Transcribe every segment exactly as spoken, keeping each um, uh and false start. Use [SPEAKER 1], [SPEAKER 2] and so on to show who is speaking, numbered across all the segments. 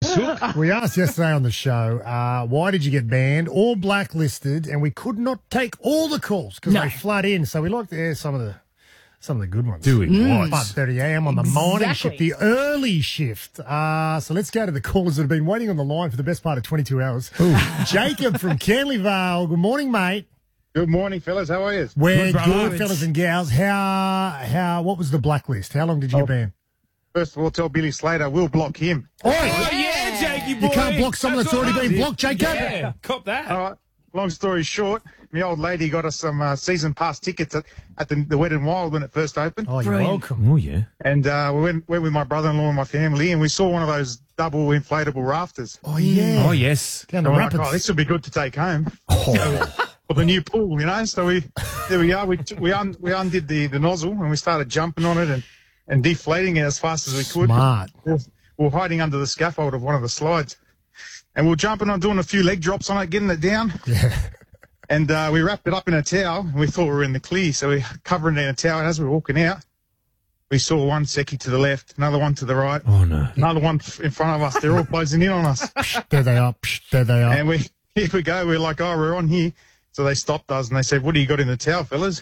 [SPEAKER 1] Sook.
[SPEAKER 2] We asked yesterday on the show, uh, why did you get banned or blacklisted? And we could not take all the calls because
[SPEAKER 3] No.
[SPEAKER 2] they flood in. So we like to air some of the some of the good ones.
[SPEAKER 1] Do we
[SPEAKER 2] Mm.
[SPEAKER 1] what?
[SPEAKER 2] five thirty a m on the morning shift, the early shift. Uh, so let's go to the callers that have been waiting on the line for the best part of twenty-two hours. Jacob from Canleyvale. Good morning, mate.
[SPEAKER 4] Good morning, fellas. How are you?
[SPEAKER 2] We're
[SPEAKER 1] Good,
[SPEAKER 2] good,
[SPEAKER 1] brother.
[SPEAKER 2] fellas and gals. How, how, what was the blacklist? How long did you
[SPEAKER 4] Oh.
[SPEAKER 2] get banned?
[SPEAKER 4] First of all, tell Billy Slater we'll block him.
[SPEAKER 2] Oh,
[SPEAKER 1] yeah, Jakey boy.
[SPEAKER 2] You can't block someone that's already been
[SPEAKER 1] what
[SPEAKER 2] blocked, Jacob.
[SPEAKER 1] Yeah, cop that.
[SPEAKER 4] All right. Long story short, my old lady got us some uh, season pass tickets at, at the, the Wet n Wild when it first opened.
[SPEAKER 2] Oh, you're
[SPEAKER 3] Brilliant.
[SPEAKER 2] welcome.
[SPEAKER 1] Oh, yeah.
[SPEAKER 4] And uh, we went, went with my brother-in-law and my family, and we saw one of those double inflatable rafters.
[SPEAKER 2] Oh, yeah.
[SPEAKER 1] Oh, yes.
[SPEAKER 2] Down the
[SPEAKER 4] I'm like,
[SPEAKER 2] rapids.
[SPEAKER 4] oh, this would be good to take home.
[SPEAKER 2] Oh.
[SPEAKER 4] For the new pool, you know. So we, there we are. We t- we, un- we undid the, the nozzle and we started jumping on it and, and deflating it as fast as we could.
[SPEAKER 2] Smart.
[SPEAKER 4] We were hiding under the scaffold of one of the slides, and we were jumping on, doing a few leg drops on it, getting it down.
[SPEAKER 2] Yeah.
[SPEAKER 4] And uh, we wrapped it up in a towel, and we thought we were in the clear, so we covered it in a towel. And as we were walking out, we saw one secchi to the left, another one to the right,
[SPEAKER 1] Oh, no.
[SPEAKER 4] another one in front of us. They're all closing in on us.
[SPEAKER 2] There they are. Psh, there they are.
[SPEAKER 4] And we, here we go. We're like, oh, we're on here. So they stopped us and they said, what do you got in the towel, fellas?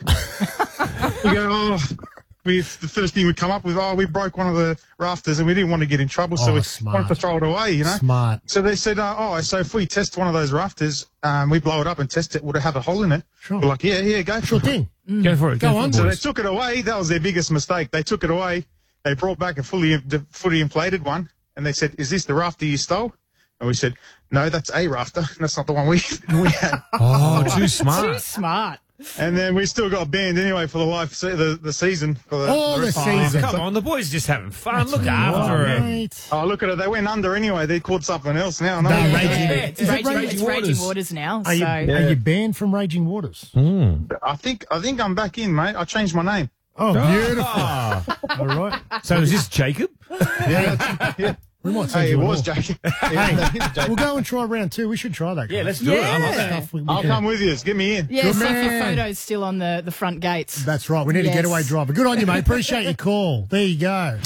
[SPEAKER 4] We go, oh, we, the first thing we come up with, oh, we broke one of the rafters and we didn't want to get in trouble, so
[SPEAKER 2] Oh,
[SPEAKER 4] we
[SPEAKER 2] smart.
[SPEAKER 4] wanted to throw it away, you know?
[SPEAKER 2] Smart.
[SPEAKER 4] So they said, uh, oh, so if we test one of those rafters, um, we blow it up and test it, would it have a hole in it?
[SPEAKER 2] Sure.
[SPEAKER 4] We're like, yeah, yeah, go.
[SPEAKER 2] Sure thing.
[SPEAKER 1] Go for it.
[SPEAKER 2] Go
[SPEAKER 1] for
[SPEAKER 2] on.
[SPEAKER 1] it,
[SPEAKER 4] So they
[SPEAKER 1] boys.
[SPEAKER 4] took it away. That was their biggest mistake. They took it away. They brought back a fully fully inflated one, and they said, is this the rafter you stole? And we said, no, that's a rafter. That's not the one we, we had.
[SPEAKER 1] Oh, too
[SPEAKER 3] Too
[SPEAKER 1] smart.
[SPEAKER 3] smart.
[SPEAKER 4] And then we still got banned anyway for the life se- the, the season. For the,
[SPEAKER 2] Oh, the
[SPEAKER 4] rest-
[SPEAKER 2] season.
[SPEAKER 1] Come on, the boys just having fun. Look
[SPEAKER 2] Oh,
[SPEAKER 1] after him.
[SPEAKER 2] mate.
[SPEAKER 4] Oh, look at it. They went under anyway. They caught something else now. No,
[SPEAKER 2] No,
[SPEAKER 4] yeah.
[SPEAKER 2] Raging-
[SPEAKER 3] Yeah, it's
[SPEAKER 2] Is it
[SPEAKER 3] raging,
[SPEAKER 2] Raging
[SPEAKER 3] it's
[SPEAKER 1] Waters?
[SPEAKER 3] raging waters now.
[SPEAKER 2] Are you,
[SPEAKER 3] so
[SPEAKER 2] are you banned from Raging Waters?
[SPEAKER 4] I think I think I'm back in, mate. I changed my name.
[SPEAKER 2] Oh, beautiful.
[SPEAKER 1] Ah.
[SPEAKER 2] All right.
[SPEAKER 1] So is this Jacob?
[SPEAKER 4] Yeah, yeah.
[SPEAKER 2] We might send
[SPEAKER 4] Hey, it
[SPEAKER 2] you a
[SPEAKER 4] was
[SPEAKER 2] more.
[SPEAKER 4] Jacob.
[SPEAKER 2] Hey, we'll go and try round two. We should try that.
[SPEAKER 1] Yeah,
[SPEAKER 2] guys.
[SPEAKER 1] let's do it. I love
[SPEAKER 3] Yeah.
[SPEAKER 1] that.
[SPEAKER 2] Stuff we- we
[SPEAKER 4] I'll
[SPEAKER 2] can-
[SPEAKER 4] come with you. Get me in.
[SPEAKER 3] yeah,
[SPEAKER 2] Good
[SPEAKER 3] see if your
[SPEAKER 2] man.
[SPEAKER 3] photo's still on the, the front gates.
[SPEAKER 2] That's right. We need a
[SPEAKER 3] Yes.
[SPEAKER 2] getaway driver. Good on you, mate. Appreciate your call. There you go.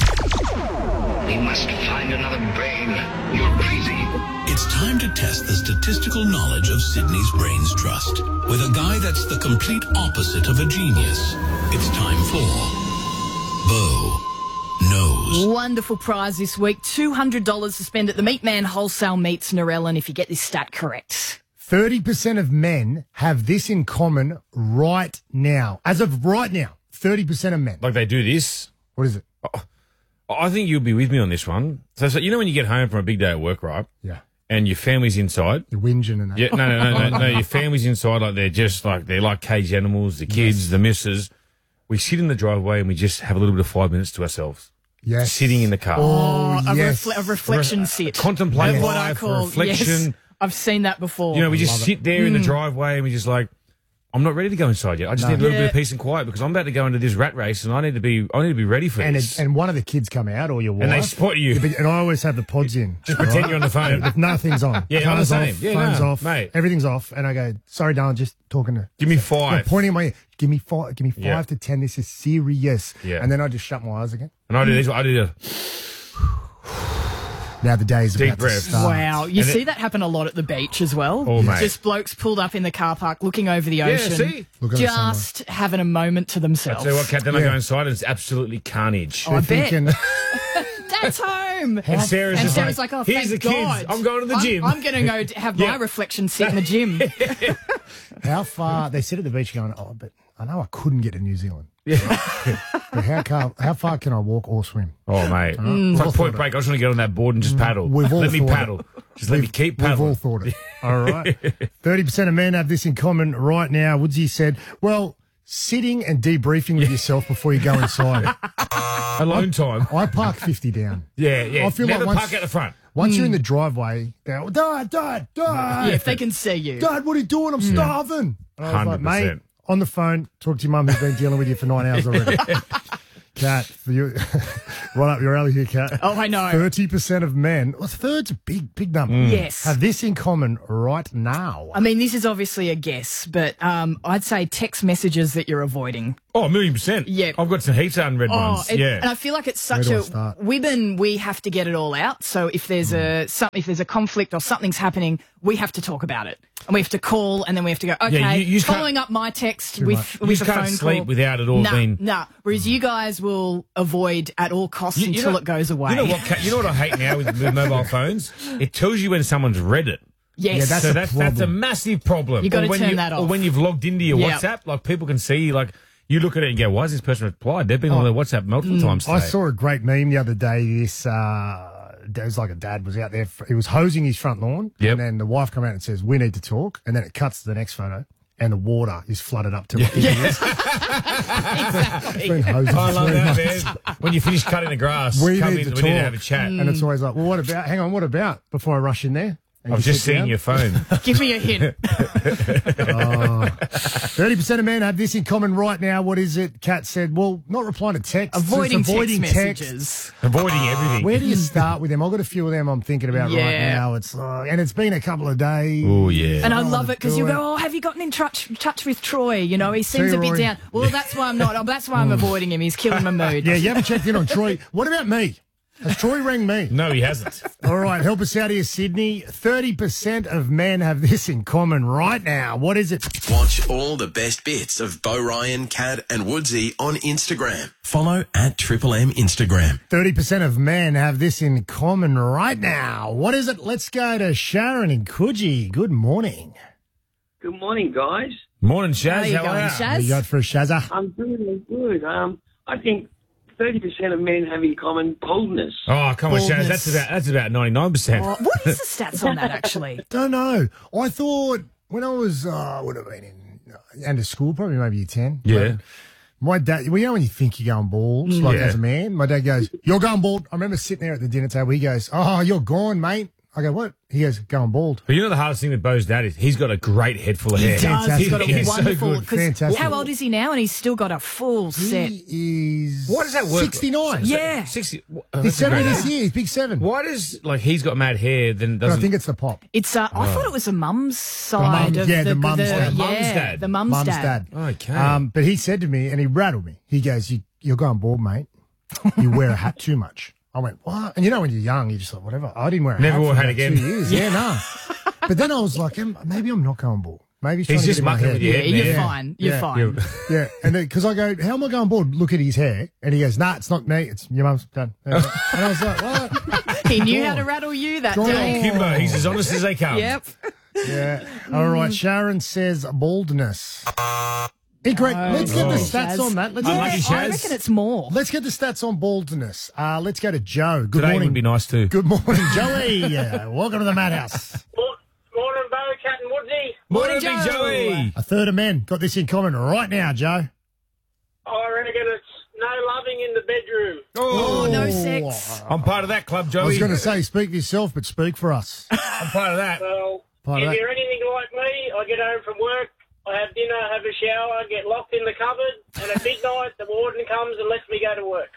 [SPEAKER 5] We must find another brain. You're crazy.
[SPEAKER 6] It's time to test the statistical knowledge of Sydney's Brains Trust with a guy that's the complete opposite of a genius. It's time for Bo Knows.
[SPEAKER 3] Wonderful prize this week. two hundred dollars to spend at the Meat Man Wholesale Meats Narellan if you get this stat correct.
[SPEAKER 2] thirty percent of men have this in common right now. As of right now, thirty percent of men.
[SPEAKER 1] Like they do this.
[SPEAKER 2] What is it?
[SPEAKER 1] I think you'll be with me on this one. So, so you know when you get home from a big day at work, right?
[SPEAKER 2] Yeah.
[SPEAKER 1] And your family's inside.
[SPEAKER 2] You're whinging and that.
[SPEAKER 1] Yeah, no, no, no, no, no. Your family's inside, like they're just like they're like caged animals. The kids, the missus. We sit in the driveway and we just have a little bit of five minutes to ourselves,
[SPEAKER 2] Yes.
[SPEAKER 1] sitting in the car,
[SPEAKER 2] Oh,
[SPEAKER 3] a,
[SPEAKER 2] yes.
[SPEAKER 3] refle- a reflection sit.
[SPEAKER 1] contemplate
[SPEAKER 3] That's what I
[SPEAKER 1] life,
[SPEAKER 3] call
[SPEAKER 1] reflection.
[SPEAKER 3] Yes, I've seen that before.
[SPEAKER 1] You know, we just
[SPEAKER 2] Love it.
[SPEAKER 1] sit there in the driveway and we just like, I'm not ready to go inside yet. I just
[SPEAKER 2] No.
[SPEAKER 1] need a little
[SPEAKER 3] Yeah.
[SPEAKER 1] bit of peace and quiet because I'm about to go into this rat race and I need to be, I need to be ready for
[SPEAKER 2] And,
[SPEAKER 1] this.
[SPEAKER 2] it, and one of the kids come out or your wife.
[SPEAKER 1] And they spot you.
[SPEAKER 2] And I always have the pods in.
[SPEAKER 1] Just pretend you're on the phone.
[SPEAKER 2] If nothing's on.
[SPEAKER 1] Yeah, I'm
[SPEAKER 2] Colour's
[SPEAKER 1] the same.
[SPEAKER 2] off,
[SPEAKER 1] Yeah,
[SPEAKER 2] phone's
[SPEAKER 1] no,
[SPEAKER 2] off,
[SPEAKER 1] mate.
[SPEAKER 2] everything's off. And I go, sorry, darling, just talking to...
[SPEAKER 1] Give me
[SPEAKER 2] No,
[SPEAKER 1] five.
[SPEAKER 2] pointing at my ear. Give me five, give me five
[SPEAKER 1] Yeah.
[SPEAKER 2] to ten. This is serious.
[SPEAKER 1] Yeah.
[SPEAKER 2] And then I just shut my eyes again.
[SPEAKER 1] And I do this. I do the
[SPEAKER 2] Now the day's
[SPEAKER 1] Deep
[SPEAKER 2] about
[SPEAKER 1] breaths.
[SPEAKER 2] to start.
[SPEAKER 3] Wow, you
[SPEAKER 1] And
[SPEAKER 3] see
[SPEAKER 1] it-
[SPEAKER 3] that happen a lot at the beach as well.
[SPEAKER 1] Oh, mate.
[SPEAKER 3] Just blokes pulled up in the car park looking over the
[SPEAKER 1] yeah.
[SPEAKER 3] ocean.
[SPEAKER 1] See,
[SPEAKER 2] Look at the sunlight.
[SPEAKER 3] Just having a moment to
[SPEAKER 1] I
[SPEAKER 3] themselves.
[SPEAKER 1] tell you what, Kat. Then I
[SPEAKER 2] Yeah.
[SPEAKER 1] go inside and it's absolutely carnage.
[SPEAKER 3] Oh, I
[SPEAKER 2] They're
[SPEAKER 3] bet.
[SPEAKER 2] thinking,
[SPEAKER 3] Dad's home.
[SPEAKER 1] And Sarah's
[SPEAKER 3] And
[SPEAKER 1] just
[SPEAKER 3] Sarah's
[SPEAKER 1] like,
[SPEAKER 3] like, oh,
[SPEAKER 1] here's
[SPEAKER 3] thank
[SPEAKER 1] the kids.
[SPEAKER 3] God.
[SPEAKER 1] I'm going to the
[SPEAKER 3] I'm-
[SPEAKER 1] gym.
[SPEAKER 3] I'm, going to go to have
[SPEAKER 1] Yeah.
[SPEAKER 3] my reflection sit in the gym.
[SPEAKER 2] how far, they sit at the beach going, oh, but I know I couldn't get to New Zealand. But how, car, how far can I walk or swim?
[SPEAKER 1] Oh, mate. It's like Point Break. I just want to get on that board and just paddle.
[SPEAKER 2] We've all
[SPEAKER 1] let me
[SPEAKER 2] thought it.
[SPEAKER 1] paddle. Just let me keep
[SPEAKER 2] We've
[SPEAKER 1] paddling.
[SPEAKER 2] all thought it. All right. thirty percent of men have this in common right now. Woodsy said, well, sitting and debriefing with yourself before you go inside.
[SPEAKER 1] Alone time.
[SPEAKER 2] I park fifty down.
[SPEAKER 1] Yeah, yeah.
[SPEAKER 2] I feel
[SPEAKER 1] Never
[SPEAKER 2] like once-
[SPEAKER 1] park at the front.
[SPEAKER 2] Once you're in the driveway, they go, Dad, Dad, Dad.
[SPEAKER 3] Yeah, if they can see you.
[SPEAKER 2] Dad, what are you doing? I'm starving. And I was like,
[SPEAKER 1] one hundred percent.
[SPEAKER 2] mate, on the phone, talk to your mum who's been dealing with you for nine hours already. Cat, for you, right up your alley here, Cat.
[SPEAKER 3] Oh, I know.
[SPEAKER 2] thirty percent of men, well, third's a big, big number.
[SPEAKER 3] Yes.
[SPEAKER 2] Have this in common right now.
[SPEAKER 3] I mean, this is obviously a guess, but um, I'd say text messages that you're avoiding.
[SPEAKER 1] Oh, a million percent.
[SPEAKER 3] Yeah.
[SPEAKER 1] I've got some heaps of unread
[SPEAKER 3] Oh,
[SPEAKER 1] ones.
[SPEAKER 3] it-
[SPEAKER 1] yeah.
[SPEAKER 3] and I feel like it's such
[SPEAKER 2] Where do I
[SPEAKER 3] a
[SPEAKER 2] start?
[SPEAKER 3] women. We have to get it all out. So if there's a some, if there's a conflict or something's happening, we have to talk about it, and we have to call, and then we have to go. Okay,
[SPEAKER 1] you- you just
[SPEAKER 3] following up my text
[SPEAKER 2] much.
[SPEAKER 3] with
[SPEAKER 1] You
[SPEAKER 3] with
[SPEAKER 1] just
[SPEAKER 3] a
[SPEAKER 1] can't
[SPEAKER 3] phone
[SPEAKER 1] sleep
[SPEAKER 3] call.
[SPEAKER 1] without it all
[SPEAKER 3] nah,
[SPEAKER 1] being-
[SPEAKER 3] Nah. Whereas you guys will avoid at all costs
[SPEAKER 1] You- you
[SPEAKER 3] until
[SPEAKER 1] know-
[SPEAKER 3] it goes away.
[SPEAKER 1] You know what? Kat, You know what I hate now with, with mobile phones? It tells you when someone's read it.
[SPEAKER 3] Yes.
[SPEAKER 2] Yeah, that's
[SPEAKER 1] so
[SPEAKER 2] a
[SPEAKER 1] that's that's a
[SPEAKER 2] problem.
[SPEAKER 1] massive problem.
[SPEAKER 3] You gotta
[SPEAKER 1] Or when
[SPEAKER 3] turn
[SPEAKER 1] you-
[SPEAKER 3] that
[SPEAKER 1] Or
[SPEAKER 3] off.
[SPEAKER 1] when you've logged into your
[SPEAKER 3] Yeah.
[SPEAKER 1] WhatsApp, like people can see, like you look at it and go, "Why has this person replied? They've been on their WhatsApp multiple
[SPEAKER 3] Mm.
[SPEAKER 1] times today."
[SPEAKER 2] I saw a great meme the other day. This uh, it was like a dad was out there. He was hosing his front lawn,
[SPEAKER 1] Yep.
[SPEAKER 2] and then the wife come out and says, "We need to talk." And then it cuts to the next photo, and the water is flooded up to my ears.
[SPEAKER 3] exactly.
[SPEAKER 2] Been hosing
[SPEAKER 1] I
[SPEAKER 2] for
[SPEAKER 1] love
[SPEAKER 2] three
[SPEAKER 1] that,
[SPEAKER 2] months.
[SPEAKER 1] man. When you finish cutting the grass,
[SPEAKER 2] We
[SPEAKER 1] come
[SPEAKER 2] need
[SPEAKER 1] in,
[SPEAKER 2] to
[SPEAKER 1] we need to
[SPEAKER 2] talk.
[SPEAKER 1] have a chat.
[SPEAKER 2] And it's always like, well, what about? Hang on, what about? Before I rush in there. And
[SPEAKER 1] I was
[SPEAKER 2] you
[SPEAKER 1] just
[SPEAKER 2] sit
[SPEAKER 1] seeing
[SPEAKER 2] down.
[SPEAKER 1] your phone.
[SPEAKER 3] Give me a hint.
[SPEAKER 2] Thirty percent of men have this in common right now. What is it? Kat said, well, not replying to text,
[SPEAKER 3] Avoiding,
[SPEAKER 2] it's avoiding
[SPEAKER 3] text
[SPEAKER 2] text.
[SPEAKER 3] messages.
[SPEAKER 1] Avoiding everything.
[SPEAKER 2] Where do you start with them? I've got a few of them I'm thinking about right
[SPEAKER 3] Yeah.
[SPEAKER 2] now. It's uh, and it's been a couple of days.
[SPEAKER 1] Oh, yeah.
[SPEAKER 3] And I
[SPEAKER 2] don't
[SPEAKER 3] love
[SPEAKER 2] wanna
[SPEAKER 3] it because
[SPEAKER 2] do
[SPEAKER 3] you
[SPEAKER 2] it.
[SPEAKER 3] go, oh, have you gotten in touch, touch with Troy? You know, he seems
[SPEAKER 2] See,
[SPEAKER 3] a bit
[SPEAKER 2] Rory.
[SPEAKER 3] down. Well, that's why I'm not. oh, That's why I'm avoiding him. He's killing my mood.
[SPEAKER 2] Yeah, you haven't checked in on Troy. What about me? Has Troy rang me?
[SPEAKER 1] No, he hasn't.
[SPEAKER 2] All right, help us out here, Sydney. thirty percent of men have this in common right now. What is it?
[SPEAKER 7] Watch all the best bits of Bo Ryan, Cad and Woodsy on Instagram. Follow at Triple M Instagram.
[SPEAKER 2] thirty percent of men have this in common right now. What is it? Let's go to Sharon in Coogee. Good morning.
[SPEAKER 8] Good morning, guys.
[SPEAKER 1] Morning, Shaz.
[SPEAKER 3] How are you
[SPEAKER 1] How
[SPEAKER 3] going,
[SPEAKER 1] are you?
[SPEAKER 3] Shaz?
[SPEAKER 2] What you got for a Shazza?
[SPEAKER 8] I'm doing good. Um, I think thirty percent of men have in common boldness.
[SPEAKER 1] Oh, come on, Shaz.
[SPEAKER 3] Boldness.
[SPEAKER 1] That's about that's about ninety-nine percent.
[SPEAKER 3] Oh, what is the stats on that, actually?
[SPEAKER 2] Don't know. I thought when I was, uh, would have been in uh, end of school, probably maybe year ten.
[SPEAKER 1] Yeah.
[SPEAKER 2] But my dad, well, you know when you think you're going bald, like
[SPEAKER 1] Yeah.
[SPEAKER 2] as a man, my dad goes, you're going bald. I remember sitting there at the dinner table. He goes, oh, you're gone, mate. I go, what? He goes, going bald.
[SPEAKER 1] But you know the hardest thing with Bo's dad is he's got a great head full of hair.
[SPEAKER 3] He does. He's got a
[SPEAKER 1] He's so
[SPEAKER 3] wonderful.
[SPEAKER 1] good.
[SPEAKER 3] 'cause
[SPEAKER 2] Fantastic.
[SPEAKER 3] How old is he now? And he's still got a full set.
[SPEAKER 2] He is
[SPEAKER 1] Why does that work?
[SPEAKER 2] sixty-nine.
[SPEAKER 3] Yeah.
[SPEAKER 1] sixty. Oh,
[SPEAKER 2] He's
[SPEAKER 1] that's a
[SPEAKER 2] seventy
[SPEAKER 1] great
[SPEAKER 2] this
[SPEAKER 1] age.
[SPEAKER 2] year. He's big seven.
[SPEAKER 1] Why does like he's got mad hair? Then
[SPEAKER 2] But I
[SPEAKER 1] doesn't
[SPEAKER 2] think it's the pop.
[SPEAKER 3] It's. Uh, I thought it was the mum's side
[SPEAKER 2] mum-
[SPEAKER 3] of
[SPEAKER 2] yeah,
[SPEAKER 3] the,
[SPEAKER 2] the mum's dad.
[SPEAKER 3] yeah,
[SPEAKER 1] Mum's dad.
[SPEAKER 3] The mum's,
[SPEAKER 2] Mum's
[SPEAKER 3] dad.
[SPEAKER 2] dad.
[SPEAKER 1] Okay.
[SPEAKER 2] Um, but he said to me, and he rattled me. He goes, you, you're going bald, mate. You wear a hat too much. I went, what? And you know when you're young, you're just like, whatever. I didn't wear a
[SPEAKER 1] Never
[SPEAKER 2] hat
[SPEAKER 1] wore
[SPEAKER 2] for
[SPEAKER 1] a hat
[SPEAKER 2] about
[SPEAKER 1] again.
[SPEAKER 2] two years. Yeah, no. But then I was like, em- maybe I'm not going bald. Maybe he's,
[SPEAKER 1] He's
[SPEAKER 2] trying to
[SPEAKER 1] just
[SPEAKER 2] get in my
[SPEAKER 1] mucking
[SPEAKER 2] head.
[SPEAKER 1] with your
[SPEAKER 3] Yeah,
[SPEAKER 1] head,
[SPEAKER 3] you're
[SPEAKER 1] man.
[SPEAKER 3] fine. You're
[SPEAKER 2] Yeah.
[SPEAKER 3] fine.
[SPEAKER 2] Yeah, and because I go, how am I going bald? Look at his hair, and he goes, nah, it's not me. It's your mum's dad. And I was like, what?
[SPEAKER 3] He knew
[SPEAKER 2] Go
[SPEAKER 3] how
[SPEAKER 2] on.
[SPEAKER 3] to rattle you that
[SPEAKER 2] Go
[SPEAKER 3] day.
[SPEAKER 2] on.
[SPEAKER 1] Kimbo, he's as honest as they come.
[SPEAKER 3] Yep.
[SPEAKER 2] Yeah. All right. Sharon says baldness. Incorrect. Let's get the
[SPEAKER 3] Oh.
[SPEAKER 2] stats on that. Let's,
[SPEAKER 1] Unlucky
[SPEAKER 3] Yeah, I
[SPEAKER 1] Shaz.
[SPEAKER 3] reckon it's more.
[SPEAKER 2] let's get the stats on baldness. Uh, let's go to Joe. Good
[SPEAKER 1] Today
[SPEAKER 2] morning.
[SPEAKER 1] would be nice too.
[SPEAKER 2] Good morning, Joey. Yeah, welcome to the Madhouse.
[SPEAKER 8] Morning, Bo, Cat and Woodsy.
[SPEAKER 1] Morning,
[SPEAKER 3] Morning,
[SPEAKER 1] Big
[SPEAKER 3] Joe.
[SPEAKER 1] Joey.
[SPEAKER 2] A third of men got this in common right now, Joe.
[SPEAKER 8] I reckon it's no loving in the bedroom.
[SPEAKER 3] Oh, no sex.
[SPEAKER 1] I'm part of that club, Joey.
[SPEAKER 2] I was going to say, speak for yourself, but speak for us.
[SPEAKER 1] I'm part of that.
[SPEAKER 8] Well,
[SPEAKER 2] Part
[SPEAKER 8] if
[SPEAKER 2] of that.
[SPEAKER 8] you're anything like me, I get home from work, I have dinner, have a shower, get locked in the cupboard, and at midnight the warden comes and lets me go to work.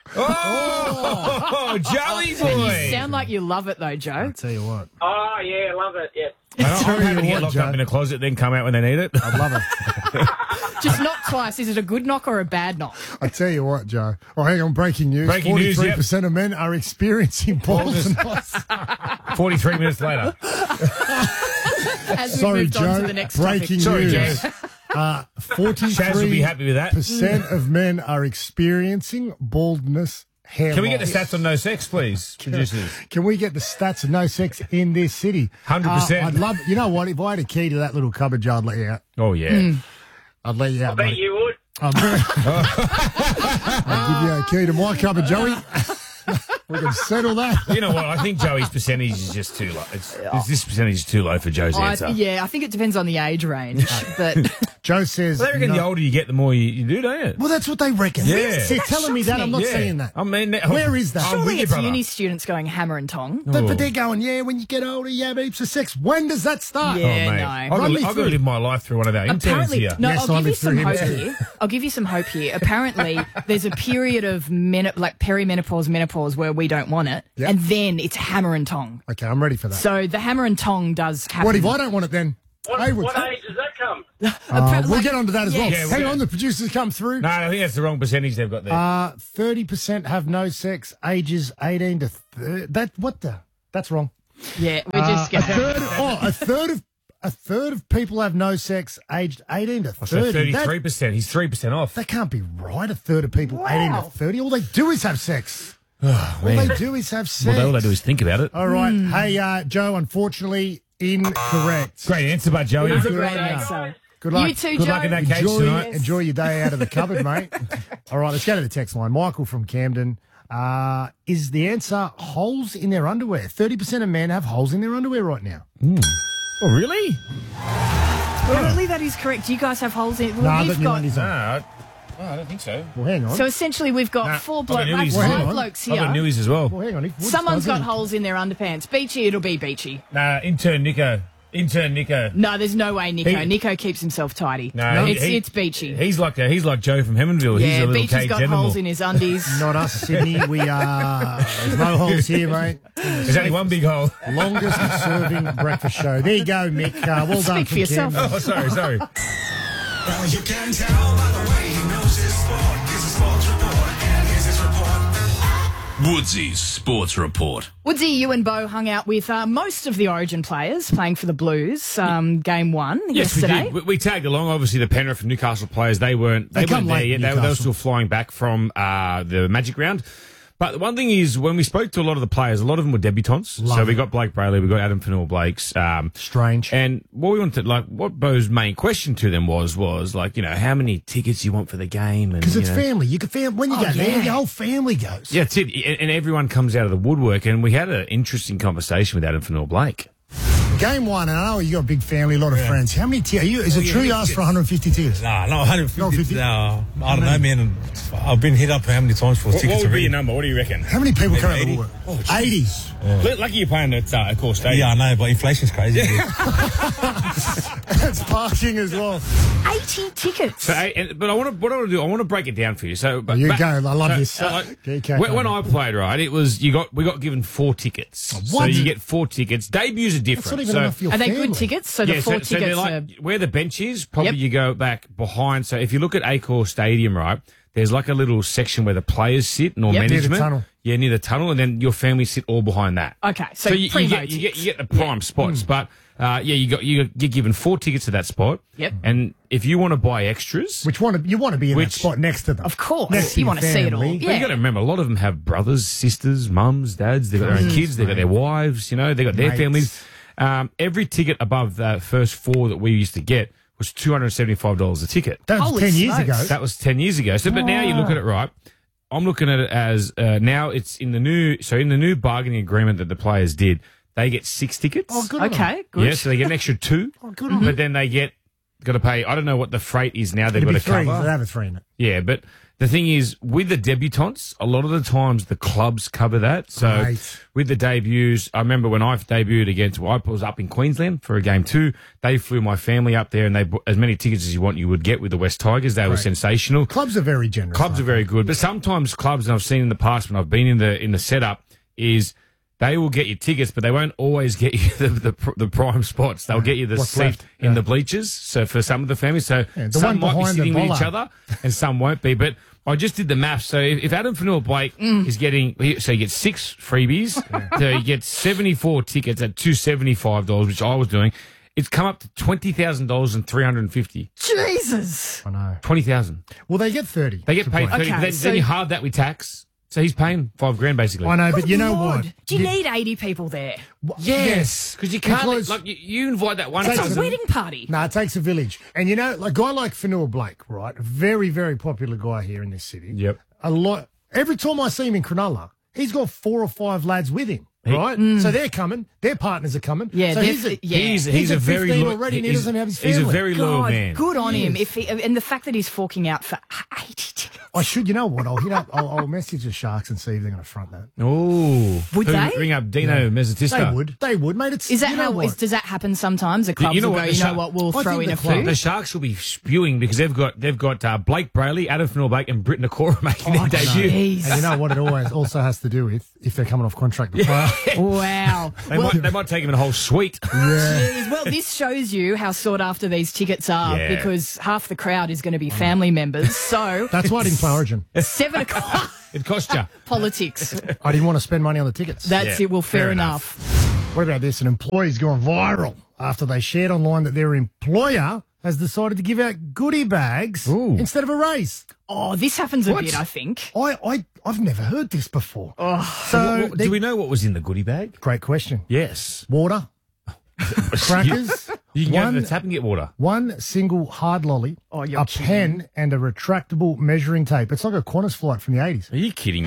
[SPEAKER 1] Oh, Joey
[SPEAKER 3] You
[SPEAKER 1] boy.
[SPEAKER 3] sound like you love it, though, Joe.
[SPEAKER 2] Tell you what.
[SPEAKER 8] Oh, yeah, love it, yeah.
[SPEAKER 1] I'm
[SPEAKER 2] Tell
[SPEAKER 1] happy
[SPEAKER 2] you
[SPEAKER 1] to get
[SPEAKER 2] what,
[SPEAKER 1] locked
[SPEAKER 2] Joe.
[SPEAKER 1] up in a closet, then come out when they need it.
[SPEAKER 2] I love it.
[SPEAKER 3] Just knock twice. Is it a good knock or a bad knock?
[SPEAKER 2] I tell you what, Joe. Oh, hang on. Breaking news.
[SPEAKER 1] Breaking news,
[SPEAKER 2] forty-three percent of men are experiencing baldness.
[SPEAKER 1] Forty-three minutes later.
[SPEAKER 3] As we've
[SPEAKER 2] Sorry,
[SPEAKER 3] moved on
[SPEAKER 2] Joe.
[SPEAKER 3] to the next
[SPEAKER 2] Breaking
[SPEAKER 3] topic.
[SPEAKER 1] Sorry,
[SPEAKER 2] news.
[SPEAKER 1] Joe.
[SPEAKER 2] Uh,
[SPEAKER 1] Shaz will be
[SPEAKER 2] forty-three
[SPEAKER 1] happy with that.
[SPEAKER 2] percent of men are experiencing baldness. Hair
[SPEAKER 1] Can we get the
[SPEAKER 2] loss.
[SPEAKER 1] stats on no sex, please, producers?
[SPEAKER 2] Can we get the stats of no sex in this city?
[SPEAKER 1] one hundred percent.
[SPEAKER 2] Uh, I'd love. You know what? If I had a key to that little cupboard jar, I'd let you out.
[SPEAKER 1] Oh, yeah.
[SPEAKER 3] Hmm.
[SPEAKER 2] I'd let you out.
[SPEAKER 8] I bet
[SPEAKER 2] mate.
[SPEAKER 8] you would.
[SPEAKER 2] I'm very- I'll give you a key to my cupboard, Joey. We can settle that.
[SPEAKER 1] You know what? I think Joey's percentage is just too low. It's, it's- this percentage is too low for Joe's
[SPEAKER 3] I,
[SPEAKER 1] answer.
[SPEAKER 3] yeah, I think it depends on the age range. But
[SPEAKER 2] Joe says.
[SPEAKER 1] Well, they reckon
[SPEAKER 2] no.
[SPEAKER 1] the older you get, the more you, you do, don't you?
[SPEAKER 2] Well, that's what they reckon.
[SPEAKER 1] Yeah.
[SPEAKER 2] See,
[SPEAKER 3] That
[SPEAKER 2] telling me
[SPEAKER 3] shocks
[SPEAKER 2] that, I'm
[SPEAKER 3] me.
[SPEAKER 2] not
[SPEAKER 1] Yeah.
[SPEAKER 2] saying that.
[SPEAKER 1] I mean,
[SPEAKER 2] Where is that?
[SPEAKER 1] I'm with
[SPEAKER 3] Surely
[SPEAKER 1] you,
[SPEAKER 3] it's
[SPEAKER 1] brother.
[SPEAKER 3] uni students going hammer and tong.
[SPEAKER 2] But,
[SPEAKER 1] Oh.
[SPEAKER 2] but they're going, yeah, when you get older, you have heaps of sex. When does that start?
[SPEAKER 3] Yeah.
[SPEAKER 1] Oh, mate.
[SPEAKER 3] no.
[SPEAKER 1] I've
[SPEAKER 2] Run
[SPEAKER 1] got,
[SPEAKER 2] me
[SPEAKER 1] I've got to
[SPEAKER 2] through.
[SPEAKER 1] live my life through one of our interns
[SPEAKER 3] Apparently,
[SPEAKER 1] here.
[SPEAKER 3] no.
[SPEAKER 2] Yes,
[SPEAKER 3] I'll
[SPEAKER 2] I'm
[SPEAKER 3] give you
[SPEAKER 2] with
[SPEAKER 3] some
[SPEAKER 2] him
[SPEAKER 3] hope
[SPEAKER 2] too.
[SPEAKER 3] here. I'll give you some hope here. Apparently, there's a period of men- like perimenopause, menopause where we don't want it,
[SPEAKER 2] Yep.
[SPEAKER 3] and then it's hammer and tong.
[SPEAKER 2] Okay, I'm ready for that.
[SPEAKER 3] So the hammer and tong does happen.
[SPEAKER 2] What if I don't want it then?
[SPEAKER 8] What,
[SPEAKER 2] Hey,
[SPEAKER 8] what
[SPEAKER 2] we're-
[SPEAKER 8] age does that come?
[SPEAKER 2] Uh, we'll get onto that as well.
[SPEAKER 3] Yes.
[SPEAKER 1] Yeah, we'll
[SPEAKER 2] Hang
[SPEAKER 1] get-
[SPEAKER 2] on, the producers come through.
[SPEAKER 1] No, I think that's the wrong percentage they've got there.
[SPEAKER 2] Uh, thirty percent have no sex, ages eighteen to thirty. That, what the? That's wrong.
[SPEAKER 3] Yeah, we're just
[SPEAKER 2] Uh, a
[SPEAKER 3] going.
[SPEAKER 2] third, oh, a third of, a third of people have no sex, aged eighteen to
[SPEAKER 1] so
[SPEAKER 2] thirty.
[SPEAKER 1] thirty-three
[SPEAKER 2] That,
[SPEAKER 1] percent. He's three percent off.
[SPEAKER 2] that can't be right. A third of people eighteen to thirty. All they do is have sex.
[SPEAKER 1] Oh,
[SPEAKER 2] All
[SPEAKER 1] man.
[SPEAKER 2] they do is have sex.
[SPEAKER 1] Well, all they do is think about it.
[SPEAKER 2] All right. Hey, uh, Joe, unfortunately, incorrect.
[SPEAKER 1] Great answer, but Joey.
[SPEAKER 3] That's a
[SPEAKER 2] Good
[SPEAKER 3] great
[SPEAKER 2] on ya.
[SPEAKER 3] answer.
[SPEAKER 2] Good luck.
[SPEAKER 3] You too,
[SPEAKER 1] Good
[SPEAKER 3] Joe.
[SPEAKER 1] luck in that case
[SPEAKER 2] Enjoy,
[SPEAKER 1] tonight.
[SPEAKER 2] enjoy your day out of the cupboard, mate. All right, let's go to the text line. Michael from Camden. Uh, is the answer holes in their underwear? thirty percent of men have holes in their underwear right now.
[SPEAKER 1] Oh, really?
[SPEAKER 3] Apparently that is correct. You guys have holes in. Well,
[SPEAKER 2] No,
[SPEAKER 3] we've
[SPEAKER 2] but new
[SPEAKER 3] got.
[SPEAKER 2] one is
[SPEAKER 1] No,
[SPEAKER 2] on.
[SPEAKER 1] I, oh, I don't think so.
[SPEAKER 2] Well, hang on.
[SPEAKER 3] So essentially, we've got
[SPEAKER 1] Nah,
[SPEAKER 3] four
[SPEAKER 1] I've got
[SPEAKER 3] blokes,
[SPEAKER 1] newies.
[SPEAKER 3] like
[SPEAKER 1] Well,
[SPEAKER 3] five
[SPEAKER 2] hang on.
[SPEAKER 3] blokes
[SPEAKER 1] I've got
[SPEAKER 3] here.
[SPEAKER 1] newies as well.
[SPEAKER 2] well, hang on. If Woods
[SPEAKER 3] Someone's got
[SPEAKER 2] doesn't-
[SPEAKER 3] holes in their underpants. Beachy, it'll be Beachy.
[SPEAKER 1] Nah, intern Nico. Intern Nico.
[SPEAKER 3] No, there's no way, Nico.
[SPEAKER 1] He-
[SPEAKER 3] Nico keeps himself tidy.
[SPEAKER 1] No, he-
[SPEAKER 3] it's
[SPEAKER 1] he-
[SPEAKER 3] it's Beachy.
[SPEAKER 1] He's like a, he's like Joe from Hemonville. he's
[SPEAKER 3] Yeah,
[SPEAKER 1] a little
[SPEAKER 3] Beachy's
[SPEAKER 1] caged
[SPEAKER 3] got
[SPEAKER 1] animal.
[SPEAKER 3] holes in his undies.
[SPEAKER 2] Not us, Sydney. We are. There's no holes here, mate.
[SPEAKER 1] There's only one big hole.
[SPEAKER 2] Longest serving breakfast show. There you go, Mick. Uh, well done.
[SPEAKER 3] Speak for
[SPEAKER 2] from
[SPEAKER 3] yourself.
[SPEAKER 2] Camden.
[SPEAKER 1] Oh, sorry, sorry.
[SPEAKER 6] Well, you can tell by the way he knows his sport. Here's a sports report, and here's his report. Woodsy's Sports Report.
[SPEAKER 3] Woodsy, you and Bo hung out with uh, most of the Origin players playing for the Blues. Um, game one
[SPEAKER 1] Yes, we
[SPEAKER 3] yesterday.
[SPEAKER 1] did. We, we tagged along. Obviously, the Penrith and Newcastle players, they weren't they,
[SPEAKER 2] They come
[SPEAKER 1] weren't there
[SPEAKER 2] late,
[SPEAKER 1] yet. They, were- they were
[SPEAKER 2] Newcastle.
[SPEAKER 1] still flying back from uh, the Magic Round. But the one thing is, when we spoke to a lot of the players, a lot of them were debutants.
[SPEAKER 2] Love
[SPEAKER 1] so we
[SPEAKER 2] it.
[SPEAKER 1] got Blake Brayley, we got Adam Fanua-Blakes. Um,
[SPEAKER 2] Strange.
[SPEAKER 1] And what we wanted, like, what Bo's main question to them was, was like, you know, how many tickets you want for the game?
[SPEAKER 2] Because it's
[SPEAKER 1] you know,
[SPEAKER 2] family. You can fam- when you go there,
[SPEAKER 3] yeah.
[SPEAKER 2] your whole family goes.
[SPEAKER 1] Yeah, that's it. And, and everyone comes out of the woodwork. And we had an interesting conversation with Adam Fanua-Blake.
[SPEAKER 2] Game one, and I know you got a big family, a lot of friends. How many tickets? You, is it
[SPEAKER 9] yeah,
[SPEAKER 2] true you
[SPEAKER 9] yeah,
[SPEAKER 2] asked
[SPEAKER 9] yeah.
[SPEAKER 2] for one hundred fifty tickets?
[SPEAKER 9] Nah, no, one hundred fifty.
[SPEAKER 2] No, fifty?
[SPEAKER 9] No, I don't know, man. I've been hit up how many times for tickets already.
[SPEAKER 1] number? What do you reckon?
[SPEAKER 2] How many people come out of the
[SPEAKER 9] eighty.
[SPEAKER 2] woodwork?
[SPEAKER 9] Oh, jeez.
[SPEAKER 2] eighty.
[SPEAKER 1] Lucky you're playing at uh, Core Stadium.
[SPEAKER 9] Yeah, I know, but inflation's crazy.
[SPEAKER 2] That's parking as well.
[SPEAKER 3] eighty tickets.
[SPEAKER 1] So, eh, and, but I want to, what I want to do, I want to break it down for you. So, but,
[SPEAKER 2] You
[SPEAKER 1] but-
[SPEAKER 2] go. I love
[SPEAKER 1] so-
[SPEAKER 2] this.
[SPEAKER 1] so, like,
[SPEAKER 2] Okay, okay,
[SPEAKER 1] when, when
[SPEAKER 2] okay.
[SPEAKER 1] I played, right, it was you got we got given four tickets. So
[SPEAKER 2] what?
[SPEAKER 1] you get four tickets. Debuts are different.
[SPEAKER 2] That's not even
[SPEAKER 1] so,
[SPEAKER 2] enough for your
[SPEAKER 3] Are they
[SPEAKER 2] family.
[SPEAKER 3] good tickets? So the
[SPEAKER 1] yeah,
[SPEAKER 3] four
[SPEAKER 1] so, so they're
[SPEAKER 3] tickets
[SPEAKER 1] like
[SPEAKER 3] are.
[SPEAKER 1] where the bench is. Probably
[SPEAKER 3] Yep.
[SPEAKER 1] you go back behind. So if you look at Accor Stadium, right, there's like a little section where the players sit and all
[SPEAKER 3] Yep. Near the
[SPEAKER 1] management.
[SPEAKER 2] tunnel.
[SPEAKER 1] Yeah, near the tunnel, and then your family sit all behind that.
[SPEAKER 3] Okay, so,
[SPEAKER 1] So you, you,
[SPEAKER 3] primo
[SPEAKER 1] get, you get
[SPEAKER 3] tickets.
[SPEAKER 1] you get the prime spots, but uh, yeah, you got you get given four tickets to that spot.
[SPEAKER 3] Yep.
[SPEAKER 1] And if you want to buy extras,
[SPEAKER 2] Which one? You want to be in
[SPEAKER 1] Which-
[SPEAKER 2] that spot next to them.
[SPEAKER 3] Of course,
[SPEAKER 2] Next to
[SPEAKER 3] you
[SPEAKER 2] your
[SPEAKER 3] want to see it all.
[SPEAKER 2] family.
[SPEAKER 1] But you
[SPEAKER 3] Yeah.
[SPEAKER 1] got to remember, a lot of them have brothers, sisters, mums, dads. They've got their own kids. They've got their wives. You know, they've got their
[SPEAKER 2] Mates.
[SPEAKER 1] families. Um, every ticket above the first four that we used to get was two hundred seventy-five dollars a ticket.
[SPEAKER 2] That was
[SPEAKER 3] Holy
[SPEAKER 2] ten years
[SPEAKER 3] smokes.
[SPEAKER 2] ago.
[SPEAKER 1] That was ten years ago. So, but now you look at it, right? I'm looking at it as uh, now it's in the new. So in the new bargaining agreement that the players did, they get six tickets.
[SPEAKER 2] Oh, good on them.
[SPEAKER 3] Okay, good.
[SPEAKER 1] Yeah, so they get an extra two.
[SPEAKER 2] Oh, good on them.
[SPEAKER 1] But then they get got to pay. I don't know what the freight is now. They've
[SPEAKER 2] It'd
[SPEAKER 1] got
[SPEAKER 2] be
[SPEAKER 1] to
[SPEAKER 2] three.
[SPEAKER 1] cover.
[SPEAKER 2] They have a three in it.
[SPEAKER 1] Yeah, but the thing is, with the debutants, a lot of the times the clubs cover that. So
[SPEAKER 2] Right.
[SPEAKER 1] with the debuts, I remember when I debuted against, well, I was up in Queensland for a game two. They flew my family up there and they bought as many tickets as you want you would get with the West Tigers. They were sensational.
[SPEAKER 2] Clubs are very generous.
[SPEAKER 1] Clubs are very good, but sometimes clubs, and I've seen in the past when I've been in the in the setup, is they will get you tickets, but they won't always get you the the, pr- the prime spots. They'll get you the
[SPEAKER 2] What's
[SPEAKER 1] seat
[SPEAKER 2] left?
[SPEAKER 1] in
[SPEAKER 2] Yeah.
[SPEAKER 1] the bleachers. So for some of the families, so
[SPEAKER 2] Yeah, the
[SPEAKER 1] some
[SPEAKER 2] one
[SPEAKER 1] might be
[SPEAKER 2] behind the
[SPEAKER 1] sitting with each
[SPEAKER 2] bollard.
[SPEAKER 1] other, and some won't be. But I just did the maths. So if, if Adam Fanua-Blake
[SPEAKER 2] Mm.
[SPEAKER 1] is getting, he- so he gets six freebies, so he gets seventy-four tickets at two seventy-five dollars, which I was doing. It's come up to twenty thousand dollars and three hundred and fifty.
[SPEAKER 3] Jesus.
[SPEAKER 2] I know.
[SPEAKER 1] Twenty thousand.
[SPEAKER 2] Well, they get thirty.
[SPEAKER 1] They get paid thirty.
[SPEAKER 3] Okay,
[SPEAKER 1] but then,
[SPEAKER 3] so-
[SPEAKER 1] then you halve that with tax. So he's paying five grand basically.
[SPEAKER 2] I know, but you know
[SPEAKER 3] Lord,
[SPEAKER 2] what?
[SPEAKER 3] do you need eighty people there?
[SPEAKER 1] Yes, because you can't
[SPEAKER 2] Because-
[SPEAKER 1] like you, you invite that one
[SPEAKER 2] It's
[SPEAKER 3] It's
[SPEAKER 1] cousin.
[SPEAKER 3] a wedding party.
[SPEAKER 2] No, it takes a village. And you know, like a guy like Fanua Blake, right? A very, very popular guy here in this city.
[SPEAKER 1] Yep.
[SPEAKER 2] A lot. Every time I see him in Cronulla, he's got four or five lads with him. right?
[SPEAKER 3] Mm.
[SPEAKER 2] So they're coming. Their partners are coming.
[SPEAKER 3] Yeah,
[SPEAKER 2] so
[SPEAKER 3] they're
[SPEAKER 2] he's, a,
[SPEAKER 3] f- yeah.
[SPEAKER 1] He's,
[SPEAKER 2] he's,
[SPEAKER 1] he's
[SPEAKER 2] at
[SPEAKER 1] a very
[SPEAKER 2] fifteen
[SPEAKER 1] lo-
[SPEAKER 2] already and he
[SPEAKER 1] he's-
[SPEAKER 2] doesn't have his
[SPEAKER 1] He's
[SPEAKER 2] family.
[SPEAKER 1] a very loyal
[SPEAKER 3] God,
[SPEAKER 1] man.
[SPEAKER 3] good on
[SPEAKER 2] He
[SPEAKER 3] him.
[SPEAKER 2] is.
[SPEAKER 3] If he, and the fact that he's forking out for eighty tickets.
[SPEAKER 2] I should, you know what? I'll hit up. I'll, I'll message the Sharks and see if they're going to front that.
[SPEAKER 1] Oh,
[SPEAKER 3] Would
[SPEAKER 1] Who-
[SPEAKER 3] they?
[SPEAKER 1] ring up Dino Mezzatista?
[SPEAKER 2] They would. They would, mate. It's
[SPEAKER 3] Is that
[SPEAKER 2] you know
[SPEAKER 3] how?
[SPEAKER 2] what?
[SPEAKER 3] Is, does that happen sometimes? The clubs
[SPEAKER 1] you know
[SPEAKER 3] will
[SPEAKER 1] what,
[SPEAKER 3] go.
[SPEAKER 1] the
[SPEAKER 3] You know
[SPEAKER 1] Shark-
[SPEAKER 3] what? We'll
[SPEAKER 2] I
[SPEAKER 3] throw
[SPEAKER 2] think
[SPEAKER 3] in
[SPEAKER 2] the
[SPEAKER 3] a
[SPEAKER 2] club-
[SPEAKER 3] food.
[SPEAKER 1] The Sharks will be spewing because they've got they've got uh, Blake Brayley, Adam Finnell-Blake, and Britton Nakora making
[SPEAKER 2] Oh,
[SPEAKER 1] their debut.
[SPEAKER 3] Jeez.
[SPEAKER 2] And you know what? It always also has to do with if they're coming off contract. To play.
[SPEAKER 3] Wow.
[SPEAKER 1] They might they might take him in a whole suite.
[SPEAKER 3] Jeez. Well, this shows you how sought after these tickets are
[SPEAKER 1] Yeah.
[SPEAKER 3] because half the crowd is going to be family members. So
[SPEAKER 2] That's why I didn't play Origin.
[SPEAKER 3] seven o'clock
[SPEAKER 1] It cost you.
[SPEAKER 3] politics.
[SPEAKER 2] I didn't want to spend money on the tickets.
[SPEAKER 3] That's
[SPEAKER 1] Yeah,
[SPEAKER 3] it. Well, fair,
[SPEAKER 1] fair
[SPEAKER 3] enough.
[SPEAKER 2] What about this? An employee's gone viral after they shared online that their employer has decided to give out goodie bags
[SPEAKER 1] Ooh.
[SPEAKER 2] instead of a raise.
[SPEAKER 3] Oh, this happens a
[SPEAKER 1] What?
[SPEAKER 3] bit, I think.
[SPEAKER 2] I, I, I've never heard this before.
[SPEAKER 3] Oh.
[SPEAKER 2] so,
[SPEAKER 1] What- what-
[SPEAKER 2] they-
[SPEAKER 1] do we know what was in the goodie bag?
[SPEAKER 2] great question.
[SPEAKER 1] Yes.
[SPEAKER 2] Water, crackers,
[SPEAKER 1] You can go
[SPEAKER 2] one,
[SPEAKER 1] to the tap and get water.
[SPEAKER 2] one single hard lolly,
[SPEAKER 3] Oh, you're
[SPEAKER 2] a
[SPEAKER 3] kidding.
[SPEAKER 2] pen, and a retractable measuring tape. It's like a Qantas flight from the eighties.
[SPEAKER 1] Are you kidding me?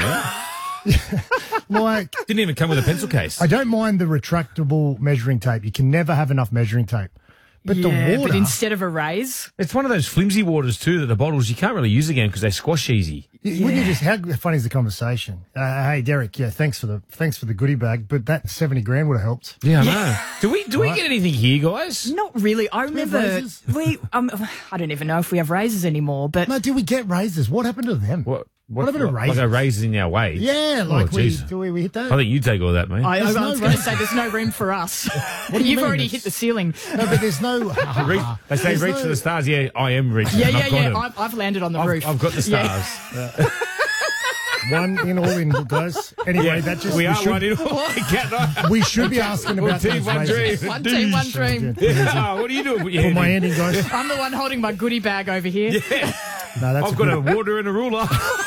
[SPEAKER 2] Like,
[SPEAKER 1] Didn't even come with a pencil case.
[SPEAKER 2] I don't mind the retractable measuring tape. You can never have enough measuring tape. But
[SPEAKER 3] yeah,
[SPEAKER 2] the water,
[SPEAKER 3] but instead of a raise,
[SPEAKER 1] It's one of those flimsy waters too that the bottles you can't really use again because they squash easy.
[SPEAKER 2] Y- wouldn't you just? How funny is the conversation? Uh, hey, Derek. Yeah, thanks for the thanks for the goodie bag, but that seventy grand would have helped.
[SPEAKER 1] Yeah, I know. Do we do we
[SPEAKER 2] Right.
[SPEAKER 1] get anything here, guys?
[SPEAKER 3] not really. I
[SPEAKER 2] we have
[SPEAKER 3] remember
[SPEAKER 2] raises?
[SPEAKER 3] we. Um, I don't even know if we have raises anymore. But
[SPEAKER 2] No, did we get raises? What happened to them?
[SPEAKER 1] What?
[SPEAKER 2] What happened to
[SPEAKER 1] Like
[SPEAKER 2] raises?
[SPEAKER 1] a raises in our wage?
[SPEAKER 2] Yeah, like
[SPEAKER 1] oh,
[SPEAKER 2] we,
[SPEAKER 1] jeez.
[SPEAKER 2] do we, we hit that?
[SPEAKER 1] I think you take all that, mate.
[SPEAKER 3] I, I
[SPEAKER 2] There's
[SPEAKER 3] was
[SPEAKER 2] no
[SPEAKER 3] going to
[SPEAKER 2] raises.
[SPEAKER 3] say there's no room for us.
[SPEAKER 2] do you
[SPEAKER 3] You've
[SPEAKER 2] mean?
[SPEAKER 3] already
[SPEAKER 2] It's-
[SPEAKER 3] hit the ceiling.
[SPEAKER 2] No, but there's no.
[SPEAKER 1] Reach, they say
[SPEAKER 2] There's
[SPEAKER 1] reach
[SPEAKER 2] no-
[SPEAKER 1] for the stars. Yeah, I am reaching.
[SPEAKER 3] Yeah,
[SPEAKER 1] I've
[SPEAKER 3] yeah,
[SPEAKER 1] got
[SPEAKER 3] yeah.
[SPEAKER 1] 'em.
[SPEAKER 3] I've, I've landed on the
[SPEAKER 1] I've,
[SPEAKER 3] roof.
[SPEAKER 1] I've got the
[SPEAKER 3] Yeah.
[SPEAKER 1] stars.
[SPEAKER 2] One in all in, guys. Anyway,
[SPEAKER 1] Yeah,
[SPEAKER 2] that just
[SPEAKER 1] we are
[SPEAKER 2] should,
[SPEAKER 1] one in all. Get
[SPEAKER 2] we should be asking
[SPEAKER 1] One
[SPEAKER 2] about
[SPEAKER 1] team,
[SPEAKER 2] those
[SPEAKER 1] one
[SPEAKER 2] raises.
[SPEAKER 1] dream.
[SPEAKER 3] One team, one dream.
[SPEAKER 1] Yeah, what are you doing? Put your
[SPEAKER 2] Put my
[SPEAKER 1] hand
[SPEAKER 2] hand in, guys.
[SPEAKER 3] I'm the one holding my goodie bag over here.
[SPEAKER 1] in.
[SPEAKER 2] No, that's
[SPEAKER 1] I've
[SPEAKER 2] a
[SPEAKER 1] got
[SPEAKER 2] good,
[SPEAKER 1] a water and a ruler.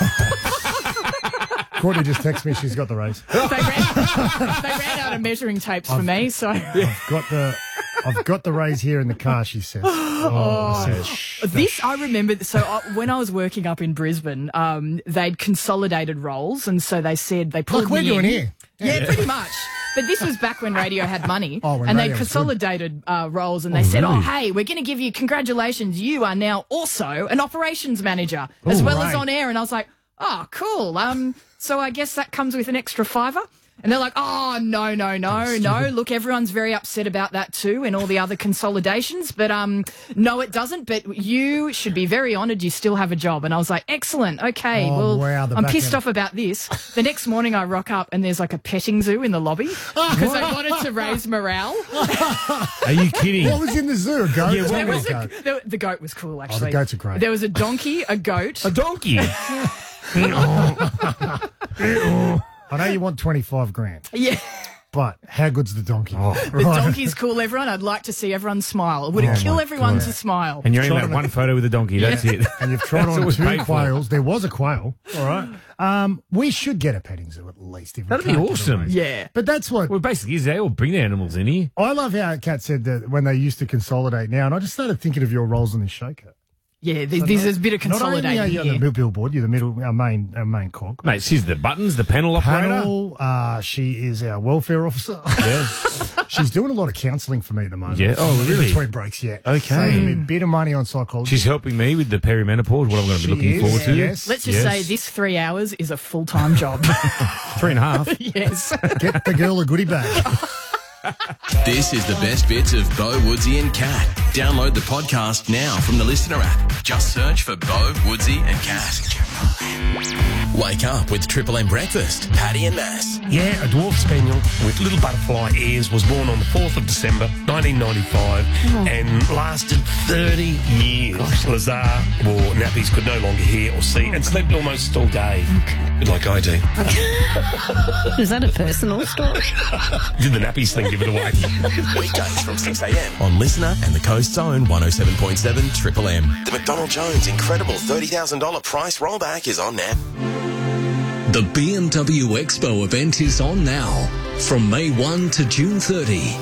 [SPEAKER 2] Courtney just texted me. She's got the raise.
[SPEAKER 3] They ran, they ran out of measuring tapes for me, so
[SPEAKER 2] I've got the. I've got the raise here in the car. She says. Oh, I said, "Shh."
[SPEAKER 3] this I remember. So I, when I was working up in Brisbane, um, they'd consolidated roles, and so they said they pulled
[SPEAKER 2] Like we're
[SPEAKER 3] me
[SPEAKER 2] doing
[SPEAKER 3] in.
[SPEAKER 2] here.
[SPEAKER 3] Yeah, pretty much. But this was back when radio had money,
[SPEAKER 2] Oh, when
[SPEAKER 3] and they
[SPEAKER 2] radio was good.
[SPEAKER 3] consolidated uh, roles, and they
[SPEAKER 2] Oh,
[SPEAKER 3] said,
[SPEAKER 2] really?
[SPEAKER 3] "Oh, hey, we're going to give you congratulations. You are now also an operations manager as
[SPEAKER 2] Oh,
[SPEAKER 3] well as
[SPEAKER 2] right.
[SPEAKER 3] on air." And I was like, "Oh, cool. Um, so I guess that comes with an extra fiver." And they're like, "Oh, no, no, no, no. Look, everyone's very upset about that too and all the other consolidations. But um, no, it doesn't. But you should be very honoured you still have a job." And I was like, "Excellent. Okay.
[SPEAKER 2] Oh,
[SPEAKER 3] well,
[SPEAKER 2] wow, the
[SPEAKER 3] I'm
[SPEAKER 2] back
[SPEAKER 3] pissed
[SPEAKER 2] end.
[SPEAKER 3] off about this." The next morning I rock up and there's like a petting zoo in the lobby because they wanted to raise morale.
[SPEAKER 1] Are you kidding?
[SPEAKER 2] What was in the zoo? A goat?
[SPEAKER 1] Yeah, what
[SPEAKER 3] There
[SPEAKER 2] Tell me
[SPEAKER 3] was
[SPEAKER 2] a
[SPEAKER 3] a,
[SPEAKER 2] goat.
[SPEAKER 3] the, the goat was cool, actually.
[SPEAKER 2] goats are great.
[SPEAKER 3] There was a donkey, a goat.
[SPEAKER 1] A donkey.
[SPEAKER 2] I know you want twenty-five grand,
[SPEAKER 3] Yeah.
[SPEAKER 2] but how good's the donkey?
[SPEAKER 3] The donkey's cool, everyone. I'd like to see everyone smile. Would it
[SPEAKER 2] Oh,
[SPEAKER 3] kill
[SPEAKER 2] my
[SPEAKER 3] everyone
[SPEAKER 2] God.
[SPEAKER 3] to smile?
[SPEAKER 1] And you're in
[SPEAKER 2] Trying
[SPEAKER 1] that
[SPEAKER 2] to
[SPEAKER 1] one photo with a donkey. That's it.
[SPEAKER 2] And you've tried
[SPEAKER 1] That's
[SPEAKER 2] on
[SPEAKER 1] what was
[SPEAKER 2] two
[SPEAKER 1] paid for.
[SPEAKER 2] quails. There was a quail. All right. Um, we should get a petting zoo at least. If we
[SPEAKER 1] That'd be
[SPEAKER 2] can't get a
[SPEAKER 1] awesome.
[SPEAKER 2] raise.
[SPEAKER 3] Yeah.
[SPEAKER 2] But that's what
[SPEAKER 1] Well, basically, is they all bring their animals in here.
[SPEAKER 2] I love how Kat said that when they used to consolidate now, and I just started thinking of your roles on this show, Kat.
[SPEAKER 3] Yeah, there's, there's a bit of
[SPEAKER 2] Not only are
[SPEAKER 3] consolidating
[SPEAKER 2] you on the
[SPEAKER 3] here.
[SPEAKER 2] bill- billboard, you're the middle, our main, our main cog.
[SPEAKER 1] Mate, she's the buttons, the panel operator.
[SPEAKER 2] Panel, uh, she is our welfare officer.
[SPEAKER 1] Yeah.
[SPEAKER 2] She's doing a lot of counselling for me at the moment.
[SPEAKER 1] Yeah. Oh,
[SPEAKER 2] In
[SPEAKER 1] really?
[SPEAKER 2] between breaks, yeah.
[SPEAKER 1] Okay.
[SPEAKER 2] Saving a bit of money on psychology.
[SPEAKER 1] She's helping me with the perimenopause, what I'm going to be
[SPEAKER 2] She
[SPEAKER 1] looking
[SPEAKER 2] is,
[SPEAKER 1] forward to.
[SPEAKER 2] yes.
[SPEAKER 3] Let's just
[SPEAKER 1] Yes.
[SPEAKER 3] say this three hours is a full-time job.
[SPEAKER 1] Three and a half.
[SPEAKER 3] Yes.
[SPEAKER 2] Get the girl a goodie bag.
[SPEAKER 7] This is the best bits of Bo, Woodsy and Cat. Download the podcast now from the Listener app. Just search for Bo, Woodsy and Cat. Wake up with Triple M Breakfast. Paddy and Mass.
[SPEAKER 10] Yeah, a dwarf spaniel with little butterfly ears was born on the fourth of December, nineteen ninety-five, and lasted thirty years. Lazar wore nappies, could no longer hear or see, and slept almost all day. Bit like I do.
[SPEAKER 11] Is that a personal story?
[SPEAKER 10] Did the nappies thing give it away?
[SPEAKER 7] Weekdays from six a.m. on Listener and the Coast's own one oh seven point seven Triple M. The McDonald Jones incredible thirty thousand dollars price rollback is on now.
[SPEAKER 6] The B M W Expo event is on now, from May first to June thirtieth.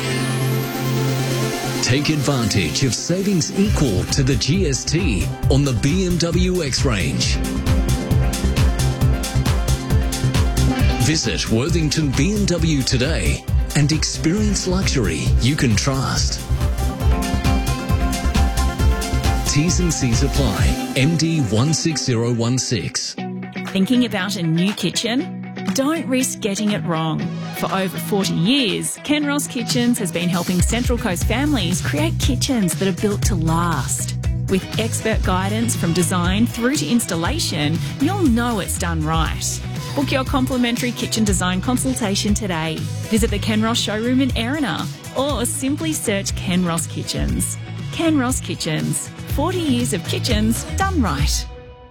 [SPEAKER 6] Take advantage of savings equal to the G S T on the B M W X range.
[SPEAKER 7] Visit Worthington B M W today and experience luxury you can trust. T's and C's apply. M D one six zero one six.
[SPEAKER 12] Thinking about a new kitchen? Don't risk getting it wrong. For over forty years, Ken Ross Kitchens has been helping Central Coast families create kitchens that are built to last. With expert guidance from design through to installation, you'll know it's done right. Book your complimentary kitchen design consultation today. Visit the Ken Ross showroom in Erina or simply search Ken Ross Kitchens. Ken Ross Kitchens. forty years of kitchens done right.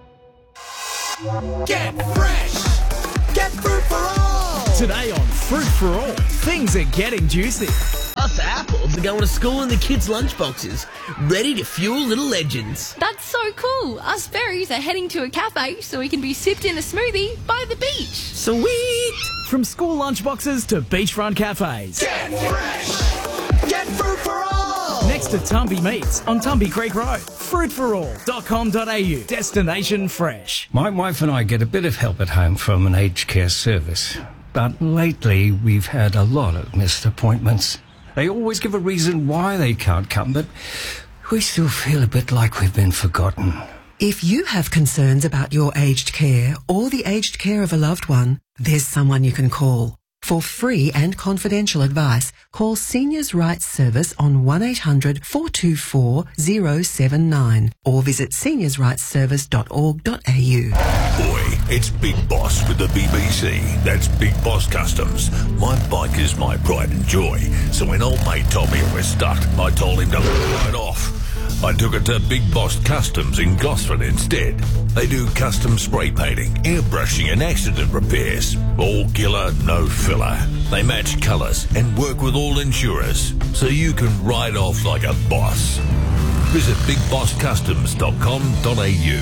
[SPEAKER 13] Get fresh! Get fruit for all!
[SPEAKER 14] Today on Fruit for All, things are getting juicy.
[SPEAKER 15] Us apples are going to school in the kids' lunchboxes, ready to fuel little legends.
[SPEAKER 16] That's so cool. Us berries are heading to a cafe so we can be sipped in a smoothie by the beach.
[SPEAKER 14] Sweet! From school lunchboxes to beachfront cafes.
[SPEAKER 13] Get fresh! Get fruit for all!
[SPEAKER 14] Next to Tumby Meats on Tumby Creek Road. fruit for all dot com dot a u. Destination fresh.
[SPEAKER 17] My wife and I get a bit of help at home from an aged care service. But lately we've had a lot of missed appointments. They always give a reason why they can't come, but we still feel a bit like we've been forgotten.
[SPEAKER 18] If you have concerns about your aged care or the aged care of a loved one, there's someone you can call. For free and confidential advice, call Seniors Rights Service on one eight hundred four two four zero seven nine or visit seniors rights service dot org dot a u.
[SPEAKER 6] Boy, it's Big Boss with the B B C. That's Big Boss Customs. My bike is my pride and joy. So when old mate told me it was stuck, I told him to pull it off. I took it to Big Boss Customs in Gosford instead. They do custom spray painting, airbrushing and accident repairs. All killer, no filler. They match colours and work with all insurers, so you can ride off like a boss. Visit big boss customs dot com dot a u.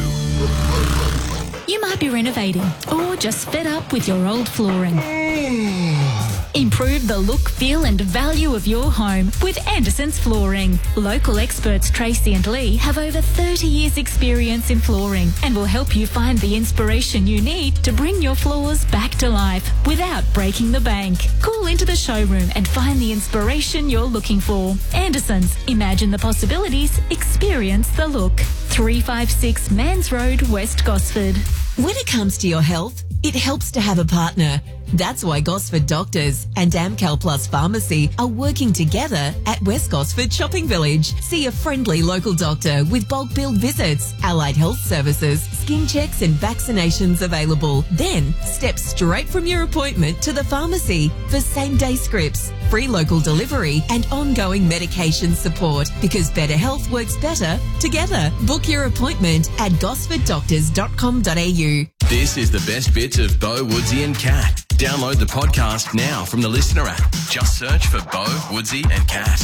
[SPEAKER 19] You might be renovating or just fed up with your old flooring. Improve the look, feel and value of your home with Anderson's Flooring. Local experts Tracy and Lee have over thirty years experience in flooring and will help you find the inspiration you need to bring your floors back to life without breaking the bank. Call into the showroom and find the inspiration you're looking for. Anderson's. Imagine the possibilities. Experience the look. three five six Mans Road, West Gosford.
[SPEAKER 20] When it comes to your health, it helps to have a partner. That's why Gosford Doctors and Amcal Plus Pharmacy are working together at West Gosford Shopping Village. See a friendly local doctor with bulk billed visits, allied health services, skin checks and vaccinations available. Then step straight from your appointment to the pharmacy for same-day scripts, free local delivery and ongoing medication support, because better health works better together. Book your appointment at gosford doctors dot com dot a u.
[SPEAKER 7] This is the best bits of Bo, Woodsy and Cat. Download the podcast now from the Listener app. Just search for Bo, Woodsy and Cat.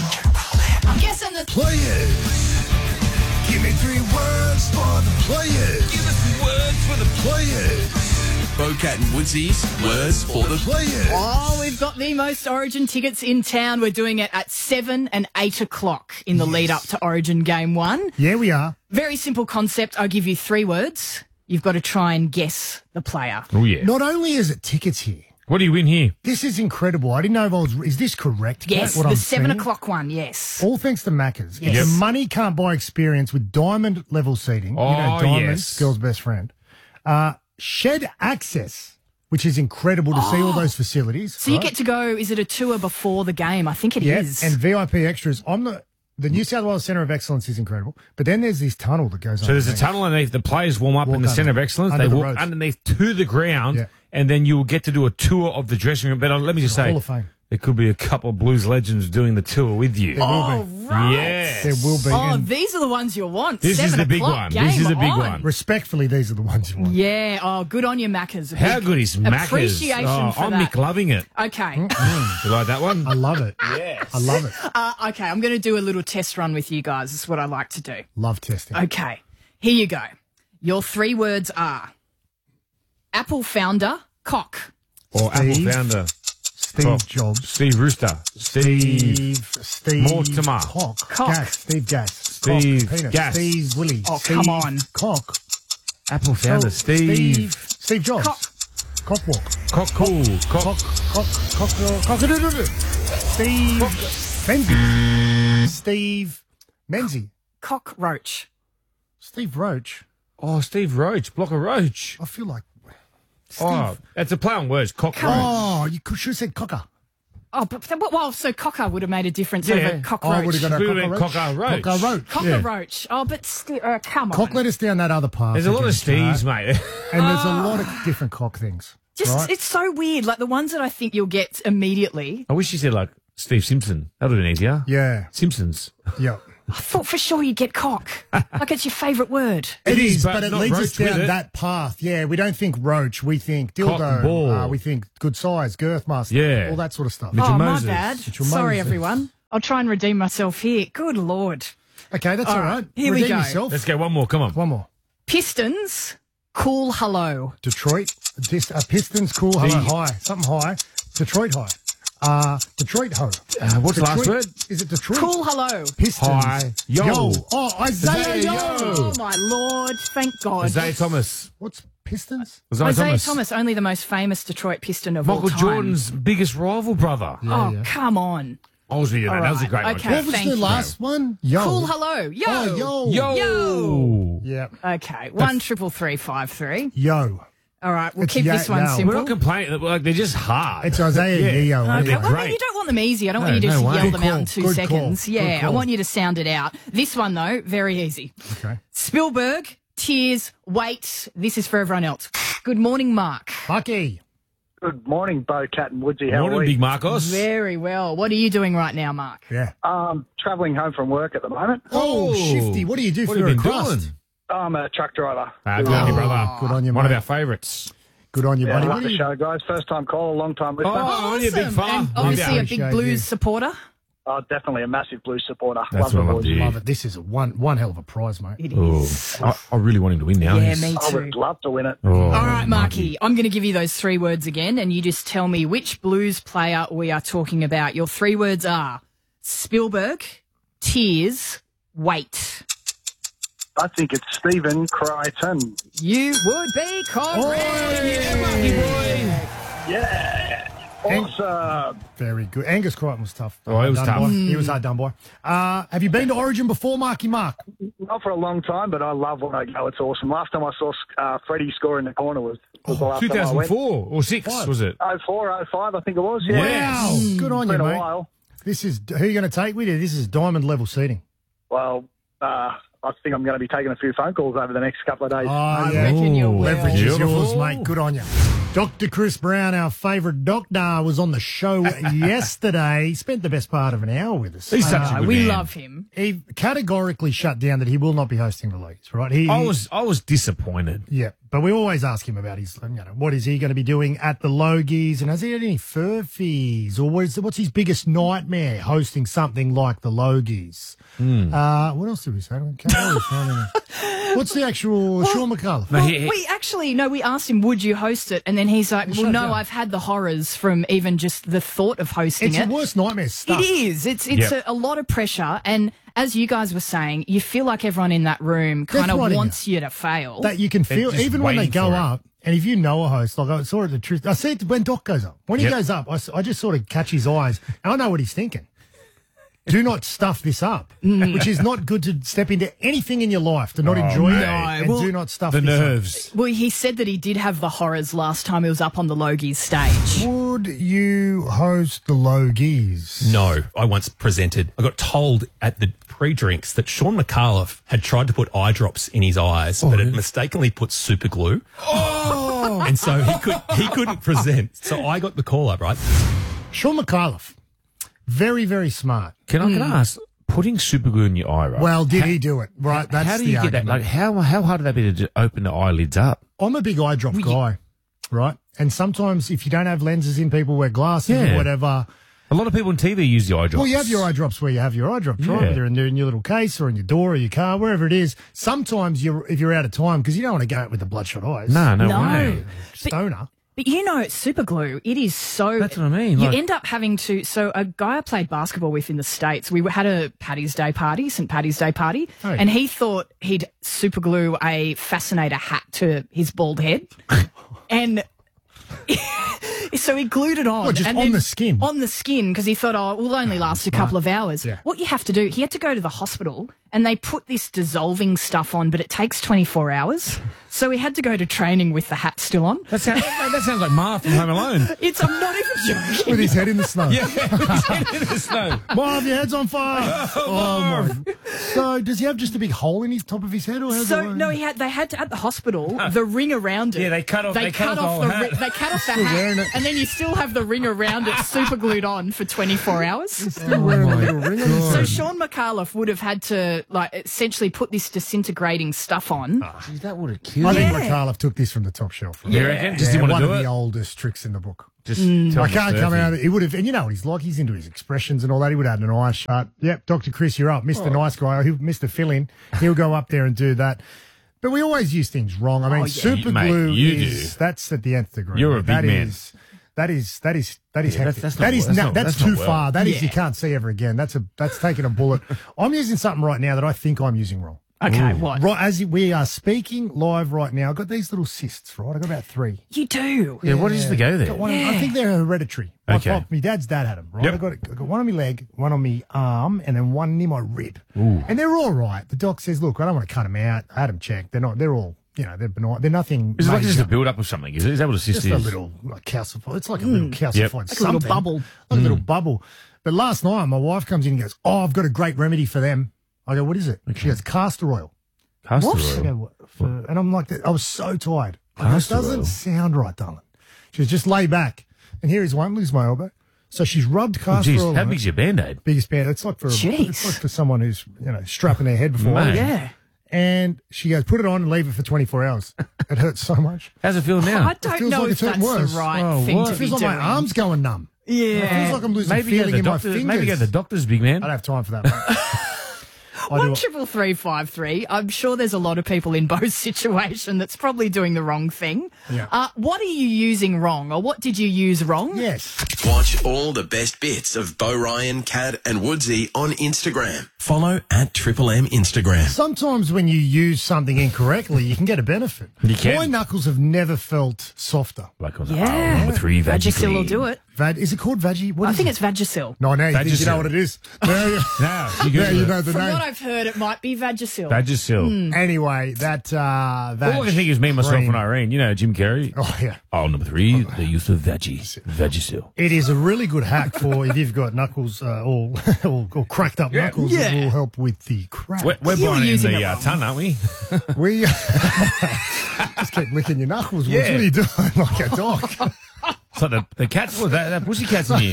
[SPEAKER 13] I'm guessing the players. Give me three words for the players. Give us some words for the players.
[SPEAKER 7] Bo, Cat and Woodsy's words for the
[SPEAKER 13] players.
[SPEAKER 3] Oh, we've got the most Origin tickets in town. We're doing it at seven and eight o'clock in the yes. lead up to Origin Game One.
[SPEAKER 2] Yeah, we are.
[SPEAKER 3] Very simple concept. I'll give you three words. You've got to try and guess the player.
[SPEAKER 1] Oh, yeah.
[SPEAKER 2] Not only is it tickets here.
[SPEAKER 1] What do you win here?
[SPEAKER 2] This is incredible. I didn't know if I was... Is this correct, Kat,
[SPEAKER 3] Yes,
[SPEAKER 2] what
[SPEAKER 3] the
[SPEAKER 2] I'm
[SPEAKER 3] seven
[SPEAKER 2] seeing?
[SPEAKER 3] o'clock one, yes.
[SPEAKER 2] All thanks to Macca's.
[SPEAKER 3] Yes.
[SPEAKER 2] It's a money can't buy experience with diamond level seating.
[SPEAKER 1] Oh,
[SPEAKER 2] you know, Diamond,
[SPEAKER 1] yes.
[SPEAKER 2] girl's best friend. Uh, shed access, which is incredible to
[SPEAKER 3] Oh.
[SPEAKER 2] see all those facilities.
[SPEAKER 3] So you
[SPEAKER 2] right?
[SPEAKER 3] get to go, is it a tour before the game? I think it
[SPEAKER 2] yeah,
[SPEAKER 3] is.
[SPEAKER 2] and V I P extras. I'm the... The New South Wales Centre of Excellence is incredible, but then there's this tunnel that goes on.
[SPEAKER 1] So there's a tunnel underneath. The players warm up
[SPEAKER 2] Walk
[SPEAKER 1] in the
[SPEAKER 2] under-
[SPEAKER 1] Centre of Excellence.
[SPEAKER 2] under
[SPEAKER 1] They
[SPEAKER 2] the
[SPEAKER 1] walk
[SPEAKER 2] roads.
[SPEAKER 1] underneath to the ground,
[SPEAKER 2] Yeah.
[SPEAKER 1] and then you will get to do a tour of the dressing room. But uh, let me just say,
[SPEAKER 2] Hall of Fame.
[SPEAKER 1] there could be a couple of Blues legends doing the tour with you.
[SPEAKER 2] There will
[SPEAKER 3] Oh,
[SPEAKER 2] be.
[SPEAKER 3] right.
[SPEAKER 1] Yes.
[SPEAKER 2] There will be.
[SPEAKER 3] Oh,
[SPEAKER 2] and
[SPEAKER 3] these are the ones you want.
[SPEAKER 1] This is
[SPEAKER 3] Seven
[SPEAKER 1] the big
[SPEAKER 3] o'clock,
[SPEAKER 1] one. This
[SPEAKER 3] game
[SPEAKER 1] is the big
[SPEAKER 3] on.
[SPEAKER 1] one.
[SPEAKER 2] Respectfully, these are the ones you want.
[SPEAKER 3] Yeah, oh, good on you, Maccas. A
[SPEAKER 1] How
[SPEAKER 3] big
[SPEAKER 1] good is Macca's?
[SPEAKER 3] Appreciation
[SPEAKER 1] Oh,
[SPEAKER 3] for
[SPEAKER 1] I'm
[SPEAKER 3] that.
[SPEAKER 1] McLoving it.
[SPEAKER 3] Okay.
[SPEAKER 1] Mm. You like that one?
[SPEAKER 2] I love it.
[SPEAKER 1] Yes.
[SPEAKER 2] I love it.
[SPEAKER 3] Uh, okay, I'm going to do a little test run with you guys. This is what I like to do.
[SPEAKER 2] Love testing.
[SPEAKER 3] Okay, here you go. Your three words are Apple founder, cock.
[SPEAKER 1] Or
[SPEAKER 2] Steve.
[SPEAKER 1] Apple founder.
[SPEAKER 2] Steve
[SPEAKER 1] Cock.
[SPEAKER 2] Jobs.
[SPEAKER 1] Steve Rooster. Steve.
[SPEAKER 2] Steve. Steve.
[SPEAKER 1] Mortimer.
[SPEAKER 2] Cock.
[SPEAKER 3] Cock.
[SPEAKER 2] Gas. Steve Gas.
[SPEAKER 1] Steve
[SPEAKER 2] Cock. Penis.
[SPEAKER 1] Gas.
[SPEAKER 2] Steve Willie.
[SPEAKER 3] Oh,
[SPEAKER 2] Steve
[SPEAKER 3] come on.
[SPEAKER 2] Cock.
[SPEAKER 1] Apple founder.
[SPEAKER 2] Oh,
[SPEAKER 1] Steve.
[SPEAKER 2] Steve. Steve Jobs.
[SPEAKER 3] Cock.
[SPEAKER 2] Cockwalk.
[SPEAKER 1] Cock cool. Cock.
[SPEAKER 2] Cock. Cock. Cock. Cock. Steve. Menzie. Steve. Menzie.
[SPEAKER 3] Cockroach.
[SPEAKER 2] Steve Roach.
[SPEAKER 1] Oh, Steve Roach. Block a Roach.
[SPEAKER 2] I feel like.
[SPEAKER 1] Oh, it's a play on words. Cockroach.
[SPEAKER 2] Oh, you could, should have said cocker.
[SPEAKER 3] Oh, but, but well, so cocker would have made a difference
[SPEAKER 1] Yeah.
[SPEAKER 3] over cockroach.
[SPEAKER 2] I would have got a
[SPEAKER 1] We would've been
[SPEAKER 2] cockroach.
[SPEAKER 1] cockroach.
[SPEAKER 2] Cockroach.
[SPEAKER 3] Cockroach. Oh, but sti- uh, come on.
[SPEAKER 2] Cock led us down that other path.
[SPEAKER 1] There's a lot of
[SPEAKER 2] again,
[SPEAKER 1] Steves,
[SPEAKER 2] Kat.
[SPEAKER 1] mate.
[SPEAKER 2] And there's a lot of different cock things.
[SPEAKER 3] Just
[SPEAKER 2] right?
[SPEAKER 3] it's so weird. Like the ones that I think you'll get immediately.
[SPEAKER 1] I wish you said like Steve Simpson. That would have been easier.
[SPEAKER 2] Yeah.
[SPEAKER 1] Simpsons.
[SPEAKER 2] Yeah.
[SPEAKER 3] I thought for sure you'd get cock. Like it's your favourite word.
[SPEAKER 2] It,
[SPEAKER 1] It
[SPEAKER 2] is,
[SPEAKER 1] is,
[SPEAKER 2] but,
[SPEAKER 1] but
[SPEAKER 2] it
[SPEAKER 1] not
[SPEAKER 2] leads us
[SPEAKER 1] roach with
[SPEAKER 2] down
[SPEAKER 1] it.
[SPEAKER 2] that path. Yeah, we don't think roach. We think
[SPEAKER 1] Cock and
[SPEAKER 2] dildo.
[SPEAKER 1] ball.
[SPEAKER 2] Uh, we think good size, girth master.
[SPEAKER 1] Yeah.
[SPEAKER 2] All that sort of stuff.
[SPEAKER 1] Mitchell
[SPEAKER 3] oh,
[SPEAKER 1] Moses.
[SPEAKER 3] my bad.
[SPEAKER 2] Mitchell
[SPEAKER 3] Sorry,
[SPEAKER 2] Moses.
[SPEAKER 3] everyone. I'll try and redeem myself here. Good Lord.
[SPEAKER 2] Okay, that's
[SPEAKER 3] All
[SPEAKER 2] all
[SPEAKER 3] right,
[SPEAKER 2] right.
[SPEAKER 3] here we
[SPEAKER 2] Redeem
[SPEAKER 3] go.
[SPEAKER 2] yourself.
[SPEAKER 1] Let's go one more. Come on.
[SPEAKER 2] One more.
[SPEAKER 3] Pistons. Cool hello.
[SPEAKER 2] Detroit. Dis, uh, Pistons, cool, hello,
[SPEAKER 1] The-
[SPEAKER 2] high. Something high. Detroit high. Uh, Detroit ho.
[SPEAKER 1] Uh, what's the last
[SPEAKER 2] Detroit-
[SPEAKER 1] word?
[SPEAKER 2] Is it Detroit?
[SPEAKER 3] Cool hello.
[SPEAKER 2] Pistons.
[SPEAKER 1] Hi. Yo.
[SPEAKER 2] Oh, Isaiah,
[SPEAKER 1] Isaiah
[SPEAKER 2] Yo.
[SPEAKER 1] Yo.
[SPEAKER 3] Oh my Lord. Thank God.
[SPEAKER 1] Isaiah Thomas.
[SPEAKER 2] What's Pistons?
[SPEAKER 1] Isaiah,
[SPEAKER 3] Isaiah
[SPEAKER 1] Thomas.
[SPEAKER 3] Thomas. only the most famous Detroit Piston of all
[SPEAKER 1] Michael
[SPEAKER 3] time.
[SPEAKER 1] Jordan's biggest rival brother.
[SPEAKER 3] oh,
[SPEAKER 2] yeah.
[SPEAKER 3] come on.
[SPEAKER 1] I was with you.
[SPEAKER 3] All
[SPEAKER 1] That was a
[SPEAKER 3] right,
[SPEAKER 1] great
[SPEAKER 3] okay.
[SPEAKER 1] one.
[SPEAKER 2] What was
[SPEAKER 3] thank
[SPEAKER 2] the
[SPEAKER 3] you.
[SPEAKER 2] last one? Yo.
[SPEAKER 3] Cool hello. Yo.
[SPEAKER 2] Oh, yo.
[SPEAKER 1] Yo.
[SPEAKER 3] Yo.
[SPEAKER 2] Yeah.
[SPEAKER 3] Okay. One triple three five three.
[SPEAKER 2] Yo.
[SPEAKER 3] All right. We'll
[SPEAKER 2] It's
[SPEAKER 3] keep
[SPEAKER 2] ya-
[SPEAKER 3] this one
[SPEAKER 2] yo.
[SPEAKER 1] We're
[SPEAKER 3] simple.
[SPEAKER 1] not complaining. Like they're just hard.
[SPEAKER 2] It's Isaiah
[SPEAKER 1] Yeah.
[SPEAKER 2] Yo.
[SPEAKER 3] Okay,
[SPEAKER 2] anyway.
[SPEAKER 3] well,
[SPEAKER 1] great.
[SPEAKER 3] you don't want them easy. I don't
[SPEAKER 1] No,
[SPEAKER 3] want you to
[SPEAKER 1] no
[SPEAKER 3] just
[SPEAKER 1] way.
[SPEAKER 3] yell
[SPEAKER 2] Good
[SPEAKER 3] them out in
[SPEAKER 2] call.
[SPEAKER 3] two
[SPEAKER 2] Good
[SPEAKER 3] seconds.
[SPEAKER 2] call.
[SPEAKER 3] Yeah,
[SPEAKER 2] Good
[SPEAKER 3] I
[SPEAKER 2] call.
[SPEAKER 3] want you to sound it out. This one, though, very easy.
[SPEAKER 2] Okay.
[SPEAKER 3] Spielberg, tears, wait. This is for everyone else. Good morning, Mark.
[SPEAKER 2] Bucky.
[SPEAKER 21] Good morning, Bo, Cat and Woodsy. How
[SPEAKER 1] Morning,
[SPEAKER 21] are we?
[SPEAKER 1] Big Marcos.
[SPEAKER 3] Very well. What are you doing right now, Mark?
[SPEAKER 2] Yeah.
[SPEAKER 21] Um, travelling home from work at the moment.
[SPEAKER 2] Oh,
[SPEAKER 1] Oh.
[SPEAKER 2] Shifty. What do you do
[SPEAKER 1] What
[SPEAKER 2] for
[SPEAKER 1] have you
[SPEAKER 2] a
[SPEAKER 1] been
[SPEAKER 2] crust?
[SPEAKER 1] doing?
[SPEAKER 21] I'm a truck driver.
[SPEAKER 1] Ah, good on you, brother.
[SPEAKER 2] Good on you,
[SPEAKER 1] One
[SPEAKER 2] mate.
[SPEAKER 1] of our favourites.
[SPEAKER 2] Good on you,
[SPEAKER 21] Yeah,
[SPEAKER 2] buddy.
[SPEAKER 21] love
[SPEAKER 2] What
[SPEAKER 21] the
[SPEAKER 2] do you-
[SPEAKER 21] show, guys. First time caller, long time listener.
[SPEAKER 1] Oh, only a big fan.
[SPEAKER 3] And obviously a
[SPEAKER 2] Appreciate
[SPEAKER 3] big blues
[SPEAKER 2] you.
[SPEAKER 3] supporter.
[SPEAKER 21] Oh, definitely a massive blues supporter.
[SPEAKER 1] That's
[SPEAKER 21] love the
[SPEAKER 1] what I
[SPEAKER 21] boys.
[SPEAKER 1] love to
[SPEAKER 2] Love it. This is a one one hell of a prize, mate.
[SPEAKER 3] It
[SPEAKER 1] Oh,
[SPEAKER 3] is.
[SPEAKER 1] I, I really want him to win now.
[SPEAKER 3] Yeah,
[SPEAKER 1] He's-
[SPEAKER 3] me
[SPEAKER 21] I
[SPEAKER 3] too.
[SPEAKER 21] would love to win it.
[SPEAKER 1] Oh,
[SPEAKER 3] All right, Marky, I'm going to give you those three words again, and you just tell me which blues player we are talking about. Your three words are Spielberg, tears, wait.
[SPEAKER 21] I think it's Stephen Crichton.
[SPEAKER 3] You would be correct.
[SPEAKER 21] Yeah. Awesome.
[SPEAKER 2] Very good. Angus Crichton was tough.
[SPEAKER 1] Oh, he was
[SPEAKER 2] Done
[SPEAKER 1] tough.
[SPEAKER 2] by.
[SPEAKER 3] Mm.
[SPEAKER 2] He was hard done by. Uh, have you been to Origin before, Marky Mark?
[SPEAKER 21] Not for a long time, but I love when I go. It's awesome. Last time I saw uh, Freddie score in the corner was, was the last time I went.
[SPEAKER 1] two thousand four or six, was it?
[SPEAKER 21] oh four, oh five, I think it was. Yeah.
[SPEAKER 2] Wow. Good on
[SPEAKER 21] It's
[SPEAKER 2] you,
[SPEAKER 21] been a
[SPEAKER 2] mate.
[SPEAKER 21] while.
[SPEAKER 2] This is who are you going to take with you? This is diamond level seating.
[SPEAKER 21] Well, uh, I think I'm going to be taking a few phone calls over the next couple of days.
[SPEAKER 2] Oh,
[SPEAKER 3] I
[SPEAKER 2] yeah.
[SPEAKER 3] reckon you will.
[SPEAKER 2] Leverage is
[SPEAKER 1] Beautiful.
[SPEAKER 2] yours, mate. Good on you. Doctor Chris Brown, our favourite doctor, was on the show yesterday. He spent the best part of an hour with us.
[SPEAKER 1] He's such a
[SPEAKER 3] Uh,
[SPEAKER 1] good
[SPEAKER 3] we
[SPEAKER 1] man.
[SPEAKER 3] love him.
[SPEAKER 2] He categorically shut down that he will not be hosting the leagues, right? He,
[SPEAKER 1] I was I was disappointed.
[SPEAKER 2] Yeah, but we always ask him about his, you know, what is he going to be doing at the Logies, and has he had any furfies, or what is, what's his biggest nightmare hosting something like the Logies?
[SPEAKER 1] Hmm.
[SPEAKER 2] Uh, what else did we say? I can't really find any. What's the actual Sean McAuliffe?
[SPEAKER 3] Well, we actually, no, we asked him, would you host it? And then he's like, well,
[SPEAKER 2] shut
[SPEAKER 3] no,
[SPEAKER 2] down.
[SPEAKER 3] I've had the horrors from even just the thought of hosting
[SPEAKER 2] It's
[SPEAKER 3] it.
[SPEAKER 2] the worst nightmare stuff.
[SPEAKER 3] It is. It's it's
[SPEAKER 2] Yep.
[SPEAKER 3] a, a lot of pressure. And as you guys were saying, you feel like everyone in that room kind
[SPEAKER 2] That's
[SPEAKER 3] of
[SPEAKER 2] right in
[SPEAKER 3] wants you to fail.
[SPEAKER 2] That you can
[SPEAKER 1] They're
[SPEAKER 2] feel,
[SPEAKER 1] just
[SPEAKER 2] even when they
[SPEAKER 1] waiting
[SPEAKER 2] go
[SPEAKER 1] for it.
[SPEAKER 2] up, and if you know a host, like I saw it the truth, I see it when Doc goes up. When he
[SPEAKER 1] Yep.
[SPEAKER 2] goes up, I, s- I just sort of catch his eyes, and I know what he's thinking. Do not stuff this up, which is not good to step into anything in your life, to not
[SPEAKER 1] Oh,
[SPEAKER 2] enjoy it,
[SPEAKER 1] mate.
[SPEAKER 2] and
[SPEAKER 3] well,
[SPEAKER 2] do not stuff
[SPEAKER 1] The
[SPEAKER 2] this
[SPEAKER 1] nerves.
[SPEAKER 3] Well, he said that he did have the horrors last time he was up on the Logies stage.
[SPEAKER 2] up. Would you host the Logies?
[SPEAKER 22] No, I once presented. I got told at the pre-drinks that Sean McAuliffe had tried to put eye drops in his eyes, but had mistakenly put super glue.
[SPEAKER 2] Oh!
[SPEAKER 22] And so he could he couldn't present. So I got the call up, right?
[SPEAKER 2] Sean McAuliffe, very, very smart.
[SPEAKER 1] Can I, can I ask, putting super glue in your eye, right?
[SPEAKER 2] Well, did
[SPEAKER 1] How-
[SPEAKER 2] he do it? Right, that's
[SPEAKER 1] how do
[SPEAKER 2] the
[SPEAKER 1] you get that?
[SPEAKER 2] argument.
[SPEAKER 1] Like, how how hard would that be to just open the eyelids up?
[SPEAKER 2] I'm a big eye drop guy, right? And sometimes if you don't have lenses in, people wear glasses
[SPEAKER 1] Yeah.
[SPEAKER 2] or whatever.
[SPEAKER 1] A lot of people on T V use the eye drops.
[SPEAKER 2] Well, you have your eye drops where you have your eye drops, right?
[SPEAKER 1] Yeah.
[SPEAKER 2] They're in, they're in your little case or in your door or your car, wherever it is. Sometimes you're, if you're out of time, because you don't want to go out with the bloodshot eyes.
[SPEAKER 1] No, no,
[SPEAKER 3] No.
[SPEAKER 1] way.
[SPEAKER 2] Stoner.
[SPEAKER 3] But you know, super glue, it is so.
[SPEAKER 1] That's what I mean.
[SPEAKER 3] You
[SPEAKER 1] Like-
[SPEAKER 3] end up having to. So, a guy I played basketball with in the States, we had a Paddy's Day party, Saint Paddy's Day party,
[SPEAKER 2] Oh, yeah.
[SPEAKER 3] and he thought he'd super glue a fascinator hat to his bald head. And So he glued it on.
[SPEAKER 2] What, just
[SPEAKER 3] and
[SPEAKER 2] on
[SPEAKER 3] then-
[SPEAKER 2] the skin?
[SPEAKER 3] On the skin, because he thought, oh, it will only last a couple of hours.
[SPEAKER 2] Yeah.
[SPEAKER 3] What you have to do, he had to go to the hospital and they put this dissolving stuff on, but it takes twenty-four hours. So he had to go to training with the hat still on.
[SPEAKER 1] That sounds, that sounds like Marv from Home Alone.
[SPEAKER 3] It's, I'm not even joking.
[SPEAKER 2] With his head in the snow.
[SPEAKER 1] Yeah, with his head in the snow.
[SPEAKER 2] Marv, your head's on fire.
[SPEAKER 1] Oh, Marv.
[SPEAKER 2] my. So does he have just a big hole in his top of his head? Or how's
[SPEAKER 3] So
[SPEAKER 2] it
[SPEAKER 3] no, he had. They had to, at the hospital the ring around it.
[SPEAKER 1] Yeah, they cut off- they cut off the
[SPEAKER 3] the
[SPEAKER 1] whole
[SPEAKER 3] ri-
[SPEAKER 1] hat.
[SPEAKER 3] they cut off the
[SPEAKER 2] Still wearing
[SPEAKER 3] hat,
[SPEAKER 2] it.
[SPEAKER 3] and then you still have the ring around it, super glued on for twenty-four hours.
[SPEAKER 2] Still wearing a little ring on his
[SPEAKER 3] So
[SPEAKER 2] head.
[SPEAKER 3] Sean McAuliffe would have had to like essentially put this disintegrating stuff on.
[SPEAKER 1] Geez, that would have
[SPEAKER 2] I
[SPEAKER 1] killed
[SPEAKER 2] think
[SPEAKER 3] Yeah.
[SPEAKER 2] McAuliffe took this from the top shelf.
[SPEAKER 1] You reckon? Just
[SPEAKER 2] Yeah,
[SPEAKER 1] didn't want
[SPEAKER 2] one
[SPEAKER 1] to
[SPEAKER 2] of
[SPEAKER 1] do
[SPEAKER 2] the
[SPEAKER 1] it?
[SPEAKER 2] oldest tricks in the book.
[SPEAKER 1] Just
[SPEAKER 3] Mm.
[SPEAKER 1] tell
[SPEAKER 2] I
[SPEAKER 1] him
[SPEAKER 2] can't
[SPEAKER 1] it's
[SPEAKER 2] come
[SPEAKER 1] surfing.
[SPEAKER 2] out. He would have, and you know what he's like. He's into his expressions and all that. He would have had an eye shut. Yep, Doctor Chris, you're up. Mister
[SPEAKER 1] Oh.
[SPEAKER 2] Nice Guy, he'll, Mister Fill-In, he'll go up there and do that. But we always use things wrong. I mean,
[SPEAKER 1] Oh, yeah.
[SPEAKER 2] super
[SPEAKER 1] Mate,
[SPEAKER 2] glue
[SPEAKER 1] you
[SPEAKER 2] is
[SPEAKER 1] do.
[SPEAKER 2] that's at the nth degree.
[SPEAKER 1] You're a
[SPEAKER 2] That
[SPEAKER 1] big man.
[SPEAKER 2] is- That is that is that is
[SPEAKER 1] Yeah, that's-
[SPEAKER 2] hectic.
[SPEAKER 1] that's
[SPEAKER 2] That
[SPEAKER 1] not-
[SPEAKER 2] is
[SPEAKER 1] that's
[SPEAKER 2] no-
[SPEAKER 1] not-
[SPEAKER 2] that's,
[SPEAKER 1] that's
[SPEAKER 2] too
[SPEAKER 1] not well.
[SPEAKER 2] far. That is
[SPEAKER 3] Yeah.
[SPEAKER 2] you can't see ever again. That's a that's taking a bullet. I'm using something right now that I think I'm using wrong.
[SPEAKER 3] Okay, what?
[SPEAKER 2] Right as we are speaking live right now, I've got these little cysts. Right, I've got about three.
[SPEAKER 3] You do.
[SPEAKER 1] Yeah, what is the go there?
[SPEAKER 2] Got one-
[SPEAKER 3] Yeah.
[SPEAKER 2] I think they're hereditary. My,
[SPEAKER 1] Okay.
[SPEAKER 2] pop- my dad's dad had them, right?
[SPEAKER 1] Yep.
[SPEAKER 2] I got, I got one on my leg, one on my arm, and then one near my rib. And they're all right. The doc says, look, I don't want to cut them out. I had them checked. They're not, they're all, you know, they're benign. They're nothing.
[SPEAKER 1] Is it like
[SPEAKER 2] major.
[SPEAKER 1] just a build up of something? Is, it? is that what a cyst
[SPEAKER 2] Just a
[SPEAKER 1] is?
[SPEAKER 2] little like calcified. It's like a little calcified
[SPEAKER 1] Yep.
[SPEAKER 3] Like a
[SPEAKER 2] something.
[SPEAKER 3] little bubble.
[SPEAKER 2] Like a little bubble. But last night, my wife comes in and goes, oh, I've got a great remedy for them. I go, what is it? She goes, castor oil.
[SPEAKER 1] Castor
[SPEAKER 2] What?
[SPEAKER 1] oil?
[SPEAKER 2] I go, "What for-" And I'm like, I was so tired. I go,
[SPEAKER 1] Castor
[SPEAKER 2] It doesn't
[SPEAKER 1] oil?
[SPEAKER 2] sound right, darling. She goes, just lay back. And here is one, lose my elbow. So she's rubbed
[SPEAKER 1] Oh,
[SPEAKER 2] castor
[SPEAKER 1] geez,
[SPEAKER 2] oil.
[SPEAKER 1] how
[SPEAKER 2] on
[SPEAKER 1] big's
[SPEAKER 2] it.
[SPEAKER 1] your band-aid?
[SPEAKER 2] Biggest band. It's like for
[SPEAKER 3] Jeez.
[SPEAKER 2] it's like for someone who's you know strapping their head before.
[SPEAKER 1] Mate.
[SPEAKER 3] Yeah.
[SPEAKER 2] And she goes, put it on and leave it for twenty-four hours. It hurts so much.
[SPEAKER 1] How's it feel now?
[SPEAKER 3] I
[SPEAKER 2] It
[SPEAKER 3] don't
[SPEAKER 2] feels
[SPEAKER 3] know
[SPEAKER 2] like
[SPEAKER 3] if
[SPEAKER 2] it's hurting
[SPEAKER 3] that's
[SPEAKER 2] worse.
[SPEAKER 3] the right
[SPEAKER 1] Oh,
[SPEAKER 3] thing
[SPEAKER 1] what?
[SPEAKER 3] to
[SPEAKER 2] It
[SPEAKER 3] be
[SPEAKER 2] feels
[SPEAKER 3] doing.
[SPEAKER 2] like my arms going numb.
[SPEAKER 3] Yeah.
[SPEAKER 2] It feels like I'm losing
[SPEAKER 1] Maybe go to
[SPEAKER 2] feeling
[SPEAKER 1] the
[SPEAKER 2] in my
[SPEAKER 1] doctor.
[SPEAKER 2] fingers.
[SPEAKER 1] Maybe go to the doctors, big man.
[SPEAKER 2] I don't have time for that. Mate. I do
[SPEAKER 3] One
[SPEAKER 2] it.
[SPEAKER 3] triple three five three. I'm sure there's a lot of people in Bo's situation that's probably doing the wrong thing.
[SPEAKER 2] Yeah.
[SPEAKER 3] Uh, what are you using wrong, or what did you use wrong?
[SPEAKER 2] Yes.
[SPEAKER 7] Watch all the best bits of Bo Ryan, Cat and Woodsy on Instagram. Follow at Triple M Instagram.
[SPEAKER 2] Sometimes when you use something incorrectly, you can get a benefit.
[SPEAKER 1] You can.
[SPEAKER 2] My knuckles have never felt softer.
[SPEAKER 1] Like on the
[SPEAKER 3] Yeah.
[SPEAKER 1] oh, number three,
[SPEAKER 3] Vagisil will
[SPEAKER 1] Vagisil.
[SPEAKER 3] do it.
[SPEAKER 2] Vad, is it called Vagi? What
[SPEAKER 3] I
[SPEAKER 2] is
[SPEAKER 3] think
[SPEAKER 2] it?
[SPEAKER 3] it's Vagisil.
[SPEAKER 2] No, now you think you
[SPEAKER 1] Vagisil.
[SPEAKER 2] know what it is. Now you,
[SPEAKER 1] Now, you,
[SPEAKER 2] now you
[SPEAKER 1] Google
[SPEAKER 2] know
[SPEAKER 1] it.
[SPEAKER 2] the
[SPEAKER 3] From
[SPEAKER 2] name.
[SPEAKER 3] what I've heard, it might be Vagisil.
[SPEAKER 1] Vagisil.
[SPEAKER 2] Anyway, that uh, that
[SPEAKER 1] All I can think is me, myself,
[SPEAKER 2] cream.
[SPEAKER 1] and Irene. You know, Jim Carrey.
[SPEAKER 2] Oh yeah,
[SPEAKER 1] Oh, number three, the use of veggies. Vagisil.
[SPEAKER 2] it is a really good hack for if you've got knuckles uh, all, all all cracked up
[SPEAKER 1] Yeah.
[SPEAKER 2] knuckles.
[SPEAKER 3] Yeah.
[SPEAKER 2] It will help with the crack.
[SPEAKER 1] We're, we're
[SPEAKER 3] You were
[SPEAKER 1] buying in
[SPEAKER 3] using
[SPEAKER 1] the
[SPEAKER 3] it
[SPEAKER 1] uh,
[SPEAKER 3] wrong.
[SPEAKER 1] ton, aren't we?
[SPEAKER 2] We just keep licking your knuckles. Woods.
[SPEAKER 1] Yeah.
[SPEAKER 2] What are you doing, like a dog?
[SPEAKER 1] It's like the, the cats, what, that, that pussy cat's in here.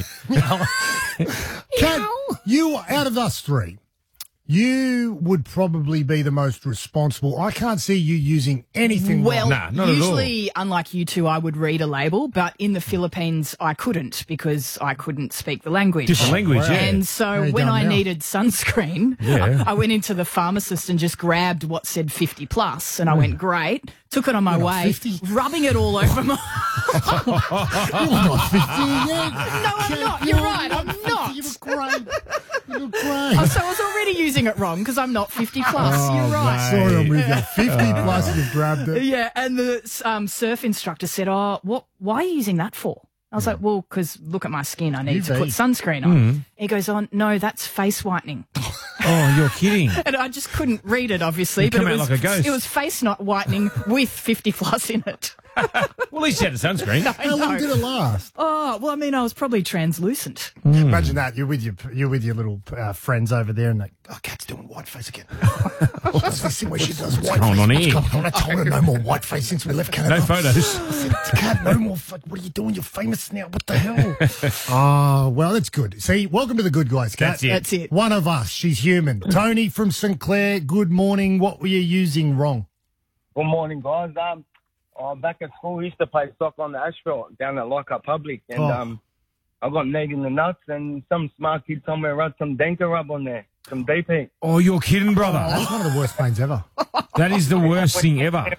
[SPEAKER 2] Cat, you out of us three, you would probably be the most responsible. I can't see you using anything
[SPEAKER 3] Well,
[SPEAKER 2] wrong.
[SPEAKER 1] Nah, not at all.
[SPEAKER 3] usually, unlike you two, I would read a label, but in the Philippines, I couldn't because I couldn't speak the language.
[SPEAKER 1] Different language, yeah.
[SPEAKER 3] And
[SPEAKER 2] How
[SPEAKER 3] so
[SPEAKER 2] you
[SPEAKER 3] when
[SPEAKER 2] going
[SPEAKER 3] I
[SPEAKER 2] now?
[SPEAKER 3] needed sunscreen,
[SPEAKER 1] Yeah.
[SPEAKER 3] I went into the pharmacist and just grabbed what said fifty plus, and I went, great, took it on my
[SPEAKER 2] You're not
[SPEAKER 3] way,
[SPEAKER 2] fifty?
[SPEAKER 3] rubbing it all over my...
[SPEAKER 2] You're not fifty yet.
[SPEAKER 3] No, I'm not. You're right, I'm not.
[SPEAKER 2] You look great. You look
[SPEAKER 3] Oh,
[SPEAKER 2] great.
[SPEAKER 3] so I was already using it wrong because I'm not fifty plus. You're right.
[SPEAKER 2] Sorry, I'm with you. fifty plus, you've grabbed it.
[SPEAKER 3] Yeah, and the um, surf instructor said, "Oh, what? Why are you using that for?" I was like, "Well, because look at my skin. I need
[SPEAKER 2] U
[SPEAKER 3] to
[SPEAKER 2] V.
[SPEAKER 3] put sunscreen on." He goes on, "No, that's face whitening,"
[SPEAKER 1] Oh, you're kidding.
[SPEAKER 3] and I just couldn't read it, obviously.
[SPEAKER 1] You
[SPEAKER 3] but
[SPEAKER 1] come
[SPEAKER 3] it
[SPEAKER 1] out
[SPEAKER 3] was
[SPEAKER 1] like a ghost.
[SPEAKER 3] it was face not whitening with fifty plus in it.
[SPEAKER 1] Well, at least you had a sunscreen.
[SPEAKER 3] I
[SPEAKER 2] How long
[SPEAKER 3] know.
[SPEAKER 2] did it last?
[SPEAKER 3] Oh, well, I mean, I was probably translucent.
[SPEAKER 2] Imagine that. You're with your you're with your little uh, friends over there, and they, oh, Kat's doing whiteface again. Let's see where she does whiteface.
[SPEAKER 1] going on
[SPEAKER 2] What's
[SPEAKER 1] here?
[SPEAKER 2] going on? I told her no more whiteface since we left Canada.
[SPEAKER 1] No photos.
[SPEAKER 2] I said, Kat, no more. F- what are you doing? You're famous now. What the hell? Oh, well, that's good. See, welcome to the good guys, Kat.
[SPEAKER 1] That's it.
[SPEAKER 3] That's it.
[SPEAKER 2] One of us. She's human. Tony from St Clair. Good morning. What were you using wrong?
[SPEAKER 4] Good morning, guys. Um, uh, back at school, we used to play soccer on the asphalt down at Lockup Public, and
[SPEAKER 2] Oh.
[SPEAKER 4] um, I got kneed in the nuts, and some smart kid told me to rub some Denka rub on there, some D P.
[SPEAKER 1] Oh, you're kidding, brother.
[SPEAKER 2] That's one of the worst pains ever.
[SPEAKER 1] That is the worst thing ever.
[SPEAKER 4] Put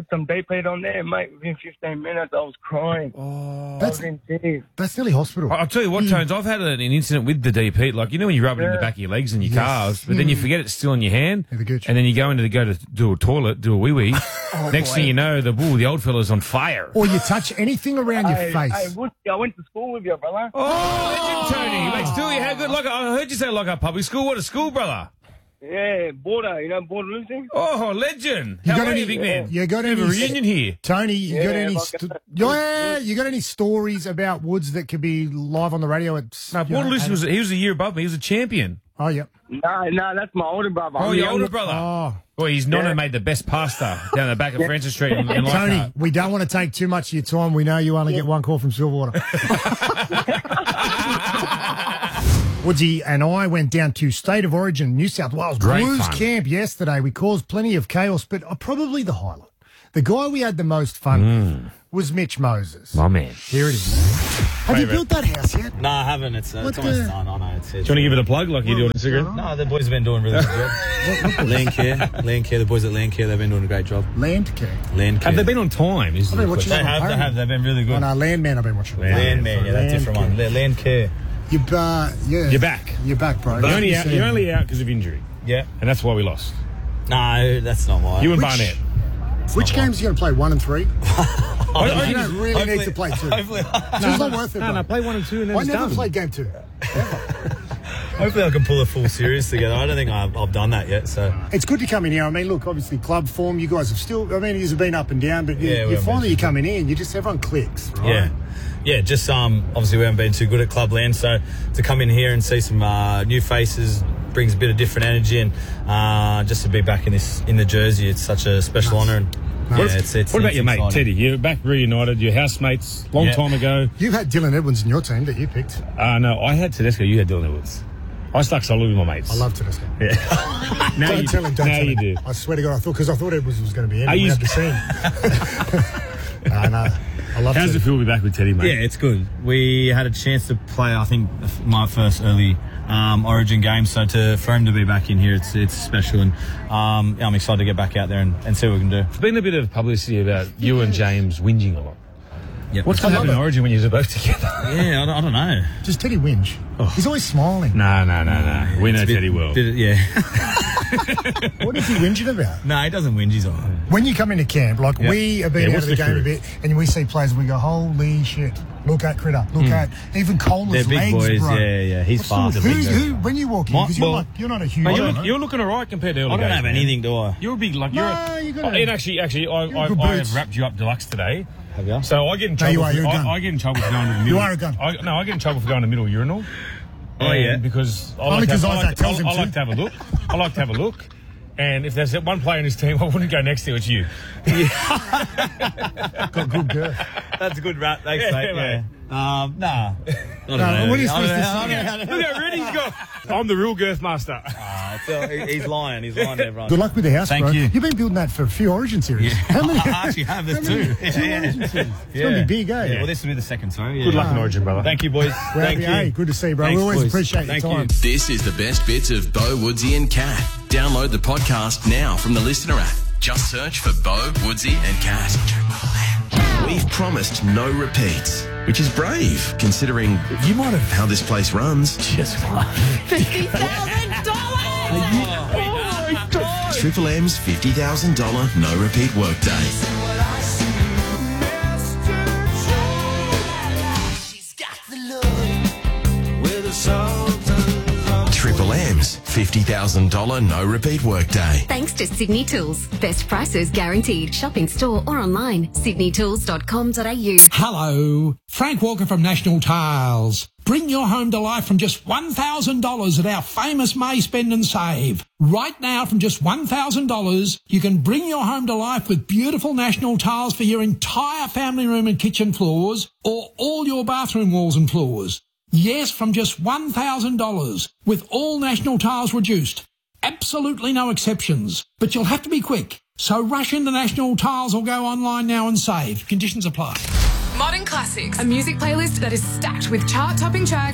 [SPEAKER 4] put some deep heat on there, mate. Within fifteen minutes, I was crying. Oh,
[SPEAKER 2] That's-
[SPEAKER 4] I was in tears.
[SPEAKER 2] That's nearly hospital.
[SPEAKER 1] I'll tell you what, Tones, I've had an incident with the deep heat. Like, you know when you rub it in the
[SPEAKER 4] Yeah.
[SPEAKER 1] back of your legs and your
[SPEAKER 2] Yes.
[SPEAKER 1] calves, but then you
[SPEAKER 2] Mm.
[SPEAKER 1] forget it's still in your hand,
[SPEAKER 2] Yeah, the gooch.
[SPEAKER 1] and then you go into the, go to do a toilet, do a wee-wee.
[SPEAKER 2] Oh,
[SPEAKER 1] Next
[SPEAKER 2] boy.
[SPEAKER 1] thing you know, the ooh, the old fella's on fire.
[SPEAKER 2] Or you touch anything around your
[SPEAKER 4] Hey,
[SPEAKER 2] face.
[SPEAKER 4] hey, Woodsy, I went to school with you, brother.
[SPEAKER 1] Oh, legend, Tony. Mate, still, you had good luck. I heard you say like a public school. What a school, brother.
[SPEAKER 4] Yeah, Border, you know Border Lucy?
[SPEAKER 1] Oh, legend.
[SPEAKER 2] You
[SPEAKER 1] How
[SPEAKER 2] got
[SPEAKER 1] are
[SPEAKER 2] any-
[SPEAKER 1] you, big man?
[SPEAKER 2] You got
[SPEAKER 1] We have
[SPEAKER 2] any
[SPEAKER 1] a reunion here.
[SPEAKER 2] Tony? You got
[SPEAKER 4] Yeah,
[SPEAKER 2] any?
[SPEAKER 4] like
[SPEAKER 2] St-
[SPEAKER 4] a-
[SPEAKER 2] yeah, you got any stories about Woods that could be live on the radio? At
[SPEAKER 1] No,
[SPEAKER 2] you know,
[SPEAKER 1] Waterloo
[SPEAKER 2] at-
[SPEAKER 1] was he was a year above me. He was a champion.
[SPEAKER 2] Oh yeah.
[SPEAKER 4] No, no, that's my older brother.
[SPEAKER 1] Oh,
[SPEAKER 4] I'm
[SPEAKER 1] your
[SPEAKER 4] the
[SPEAKER 1] older
[SPEAKER 4] younger-
[SPEAKER 1] brother.
[SPEAKER 2] Oh.
[SPEAKER 1] Well, his nonna
[SPEAKER 4] Yeah.
[SPEAKER 1] made the best pasta down the back of Francis Street in, in
[SPEAKER 2] Tony,
[SPEAKER 1] Leichhardt.
[SPEAKER 2] we don't want to take too much of your time. We know you only get one call from Silverwater. Woodsy and I went down to State of Origin, New South Wales
[SPEAKER 1] Great
[SPEAKER 2] Blues
[SPEAKER 1] fun.
[SPEAKER 2] Camp yesterday. We caused plenty of chaos, but uh, probably the highlight, the guy we had the most fun with, was Mitch Moses.
[SPEAKER 1] My man.
[SPEAKER 2] Here it is. Have you built that house yet?
[SPEAKER 5] No, I haven't. It's, uh,
[SPEAKER 2] What
[SPEAKER 5] it's almost
[SPEAKER 2] the-
[SPEAKER 5] done. I know. It's,
[SPEAKER 1] Do
[SPEAKER 5] it's,
[SPEAKER 1] you want to give it a plug like you do on Instagram?
[SPEAKER 5] No, the boys have been doing really good job. Land Care. Land Care. The boys at Land Care, they've been doing a great job.
[SPEAKER 2] Land Care.
[SPEAKER 5] Land Care.
[SPEAKER 1] Have they been on time? Is
[SPEAKER 2] I've
[SPEAKER 1] the
[SPEAKER 2] been watching
[SPEAKER 1] question.
[SPEAKER 5] They
[SPEAKER 2] it on
[SPEAKER 5] have, they
[SPEAKER 2] Parramatta.
[SPEAKER 5] have. They've been really good.
[SPEAKER 2] Oh, no, Landman I've been watching.
[SPEAKER 5] Land Man, yeah, that's a different one. La- Land Care.
[SPEAKER 2] You're, uh, yeah.
[SPEAKER 1] You're back.
[SPEAKER 2] You're back, bro.
[SPEAKER 1] You're only
[SPEAKER 2] You
[SPEAKER 1] out,
[SPEAKER 2] said-
[SPEAKER 1] you're only out because of injury,
[SPEAKER 5] Yeah.
[SPEAKER 1] and that's why we lost.
[SPEAKER 5] No, that's not why.
[SPEAKER 1] You and
[SPEAKER 2] Which-
[SPEAKER 1] Barnett.
[SPEAKER 2] Which games are you going to play? One and three?
[SPEAKER 1] I-
[SPEAKER 2] you
[SPEAKER 1] I-
[SPEAKER 2] don't really need to play two.
[SPEAKER 5] Hopefully,
[SPEAKER 2] So it's not worth it.
[SPEAKER 1] No,
[SPEAKER 2] bro.
[SPEAKER 1] no, play one and two, and then
[SPEAKER 2] I
[SPEAKER 1] it's
[SPEAKER 2] never
[SPEAKER 1] done.
[SPEAKER 2] played game two.
[SPEAKER 5] hopefully I can pull a full series together. I don't think I've, I've done that yet. So
[SPEAKER 2] It's good to come in here. I mean, look, obviously club form. You guys have still. I mean, you've been up and down, but you,
[SPEAKER 5] Yeah, we
[SPEAKER 2] you
[SPEAKER 5] haven't
[SPEAKER 2] finally
[SPEAKER 5] been
[SPEAKER 2] you coming in. You just everyone clicks, right?
[SPEAKER 5] yeah, yeah. Just um, obviously we haven't been too good at Clubland, so to come in here and see some uh, new faces brings a bit of different energy, and uh, just to be back in this in the jersey, it's such a special honour. And
[SPEAKER 1] What,
[SPEAKER 5] yeah, it's, it's,
[SPEAKER 1] what about
[SPEAKER 5] it's
[SPEAKER 1] your mate,
[SPEAKER 5] exciting.
[SPEAKER 1] Teddy? You're back reunited. Your housemates, long
[SPEAKER 5] Yeah.
[SPEAKER 1] time ago.
[SPEAKER 2] You've had Dylan Edwards in your team that you picked.
[SPEAKER 1] Uh, no, I had Tedesco. You had Dylan Edwards. I stuck solid with my mates.
[SPEAKER 2] I love Tedesco.
[SPEAKER 1] Yeah. now
[SPEAKER 2] Don't
[SPEAKER 1] you,
[SPEAKER 2] tell him. Don't
[SPEAKER 1] now
[SPEAKER 2] tell
[SPEAKER 1] you
[SPEAKER 2] him.
[SPEAKER 1] do.
[SPEAKER 2] I swear to God, I thought because I thought Edwards was going to be in.
[SPEAKER 1] I
[SPEAKER 2] We
[SPEAKER 1] used-
[SPEAKER 2] had the scene. no, no, I love
[SPEAKER 1] How's
[SPEAKER 2] Teddy.
[SPEAKER 1] it feel to be back with Teddy, mate?
[SPEAKER 5] Yeah, it's good. We had a chance to play, I think, my first early um, Origin game. So to for him to be back in here, it's it's special, and um, yeah, I'm excited to get back out there and, and see what we can do.
[SPEAKER 1] There's been a bit of publicity about you and James whinging a lot.
[SPEAKER 5] Yep.
[SPEAKER 1] What's going to happen in Origin when you're both together?
[SPEAKER 5] Yeah, I don't, I don't know.
[SPEAKER 2] Just Teddy whinge. He's always smiling.
[SPEAKER 1] No, no, no, no. We know
[SPEAKER 5] It's a bit-
[SPEAKER 1] Teddy well.
[SPEAKER 5] bit- yeah.
[SPEAKER 2] What is he whinging about?
[SPEAKER 5] No, he doesn't whinge. He's all right.
[SPEAKER 2] When you come into camp, like
[SPEAKER 5] Yeah.
[SPEAKER 2] we have been
[SPEAKER 1] Yeah,
[SPEAKER 2] out
[SPEAKER 1] what's
[SPEAKER 2] of the
[SPEAKER 1] the
[SPEAKER 2] game
[SPEAKER 1] truth?
[SPEAKER 2] a bit, and we see players, and we go, "Holy shit! Look at Critter! Look
[SPEAKER 5] Mm.
[SPEAKER 2] at even Cole's
[SPEAKER 5] They're big
[SPEAKER 2] legs,
[SPEAKER 5] boys.
[SPEAKER 2] bro."
[SPEAKER 5] Yeah, yeah. He's fast.
[SPEAKER 2] Who, who, when you walk in,
[SPEAKER 5] My-
[SPEAKER 2] because you're,
[SPEAKER 5] well,
[SPEAKER 2] like, you're not a huge.
[SPEAKER 1] Mate, you're,
[SPEAKER 2] guy,
[SPEAKER 1] look, you're looking all right compared to early
[SPEAKER 5] I don't
[SPEAKER 1] days,
[SPEAKER 5] have
[SPEAKER 1] man.
[SPEAKER 5] anything, do I?
[SPEAKER 1] You're a big, like, you're
[SPEAKER 2] No,
[SPEAKER 1] a,
[SPEAKER 2] you
[SPEAKER 1] oh,
[SPEAKER 2] gotta-
[SPEAKER 1] and actually, actually, I,
[SPEAKER 2] You're
[SPEAKER 1] I,
[SPEAKER 2] good
[SPEAKER 1] I
[SPEAKER 2] boots.
[SPEAKER 1] have wrapped you up deluxe today.
[SPEAKER 5] Have you?
[SPEAKER 1] So I get in
[SPEAKER 2] No,
[SPEAKER 1] trouble.
[SPEAKER 2] you are,
[SPEAKER 1] for,
[SPEAKER 2] you're a
[SPEAKER 1] I,
[SPEAKER 2] gun.
[SPEAKER 1] I get in trouble for going to the middle.
[SPEAKER 2] are a gun.
[SPEAKER 1] I, no, I get in trouble for going to the middle urinal.
[SPEAKER 5] Oh,
[SPEAKER 1] And
[SPEAKER 5] yeah.
[SPEAKER 1] because I
[SPEAKER 2] Only
[SPEAKER 1] like, to have,
[SPEAKER 2] 'cause
[SPEAKER 1] I,
[SPEAKER 2] Isaac
[SPEAKER 1] like,
[SPEAKER 2] tells
[SPEAKER 1] I,
[SPEAKER 2] him
[SPEAKER 1] I
[SPEAKER 2] to.
[SPEAKER 1] like to have a look. I like to have a look. And if there's one player in his team, I wouldn't go next to. It's you.
[SPEAKER 2] Got good girth.
[SPEAKER 5] That's a good rap. Thanks,
[SPEAKER 1] Yeah,
[SPEAKER 5] mate.
[SPEAKER 1] mate.
[SPEAKER 5] Yeah. Um, nah. I don't
[SPEAKER 2] No,
[SPEAKER 5] know.
[SPEAKER 2] what are you
[SPEAKER 5] I don't
[SPEAKER 2] supposed to
[SPEAKER 5] know. I
[SPEAKER 2] say?
[SPEAKER 5] don't know.
[SPEAKER 1] Look how ready he's got. I'm the real girth master.
[SPEAKER 5] Ah, it's all- he- he's lying. He's lying to everyone.
[SPEAKER 2] Good luck with the house,
[SPEAKER 5] Thank
[SPEAKER 2] bro.
[SPEAKER 5] you.
[SPEAKER 2] You've been building that for a few Origin series. How many?
[SPEAKER 5] I actually have this
[SPEAKER 2] how many-
[SPEAKER 5] too.
[SPEAKER 2] two
[SPEAKER 5] Yeah, yeah.
[SPEAKER 2] Origin series. It's
[SPEAKER 5] Yeah.
[SPEAKER 2] going to be big, eh?
[SPEAKER 5] Yeah, well, this will be the second, sorry. Yeah.
[SPEAKER 1] Good luck in Origin, brother.
[SPEAKER 5] Thank you, boys.
[SPEAKER 2] Well,
[SPEAKER 5] Thank
[SPEAKER 2] yeah,
[SPEAKER 5] you.
[SPEAKER 2] hey, good to see you, bro.
[SPEAKER 5] Thanks,
[SPEAKER 2] we always
[SPEAKER 5] boys.
[SPEAKER 2] appreciate
[SPEAKER 5] Thank
[SPEAKER 2] your
[SPEAKER 5] you.
[SPEAKER 2] time.
[SPEAKER 7] This is the best bits of Bo, Woodsy and Cat. Download the podcast now from the Listener app. Just search for Bo, Woodsy and Cat. We've promised no repeats, which is brave, considering you might have how this place runs. Just
[SPEAKER 16] Fifty thousand dollars!
[SPEAKER 7] Oh my God. Triple M's fifty thousand dollars no repeat workday. Triple M's fifty thousand dollars no repeat workday.
[SPEAKER 8] Thanks to Sydney Tools. Best prices guaranteed. Shop in store or online. sydney tools dot com dot a u.
[SPEAKER 23] Hello, Frank Walker from National Tiles. Bring your home to life from just one thousand dollars at our famous May Spend and Save. Right now, from just one thousand dollars, you can bring your home to life with beautiful National Tiles for your entire family room and kitchen floors, or all your bathroom walls and floors. Yes, from just one thousand dollars, with all National Tiles reduced. Absolutely no exceptions. But you'll have to be quick. So rush into National Tiles or go online now and save. Conditions apply.
[SPEAKER 24] Modern Classics, a music playlist that is stacked with chart-topping tracks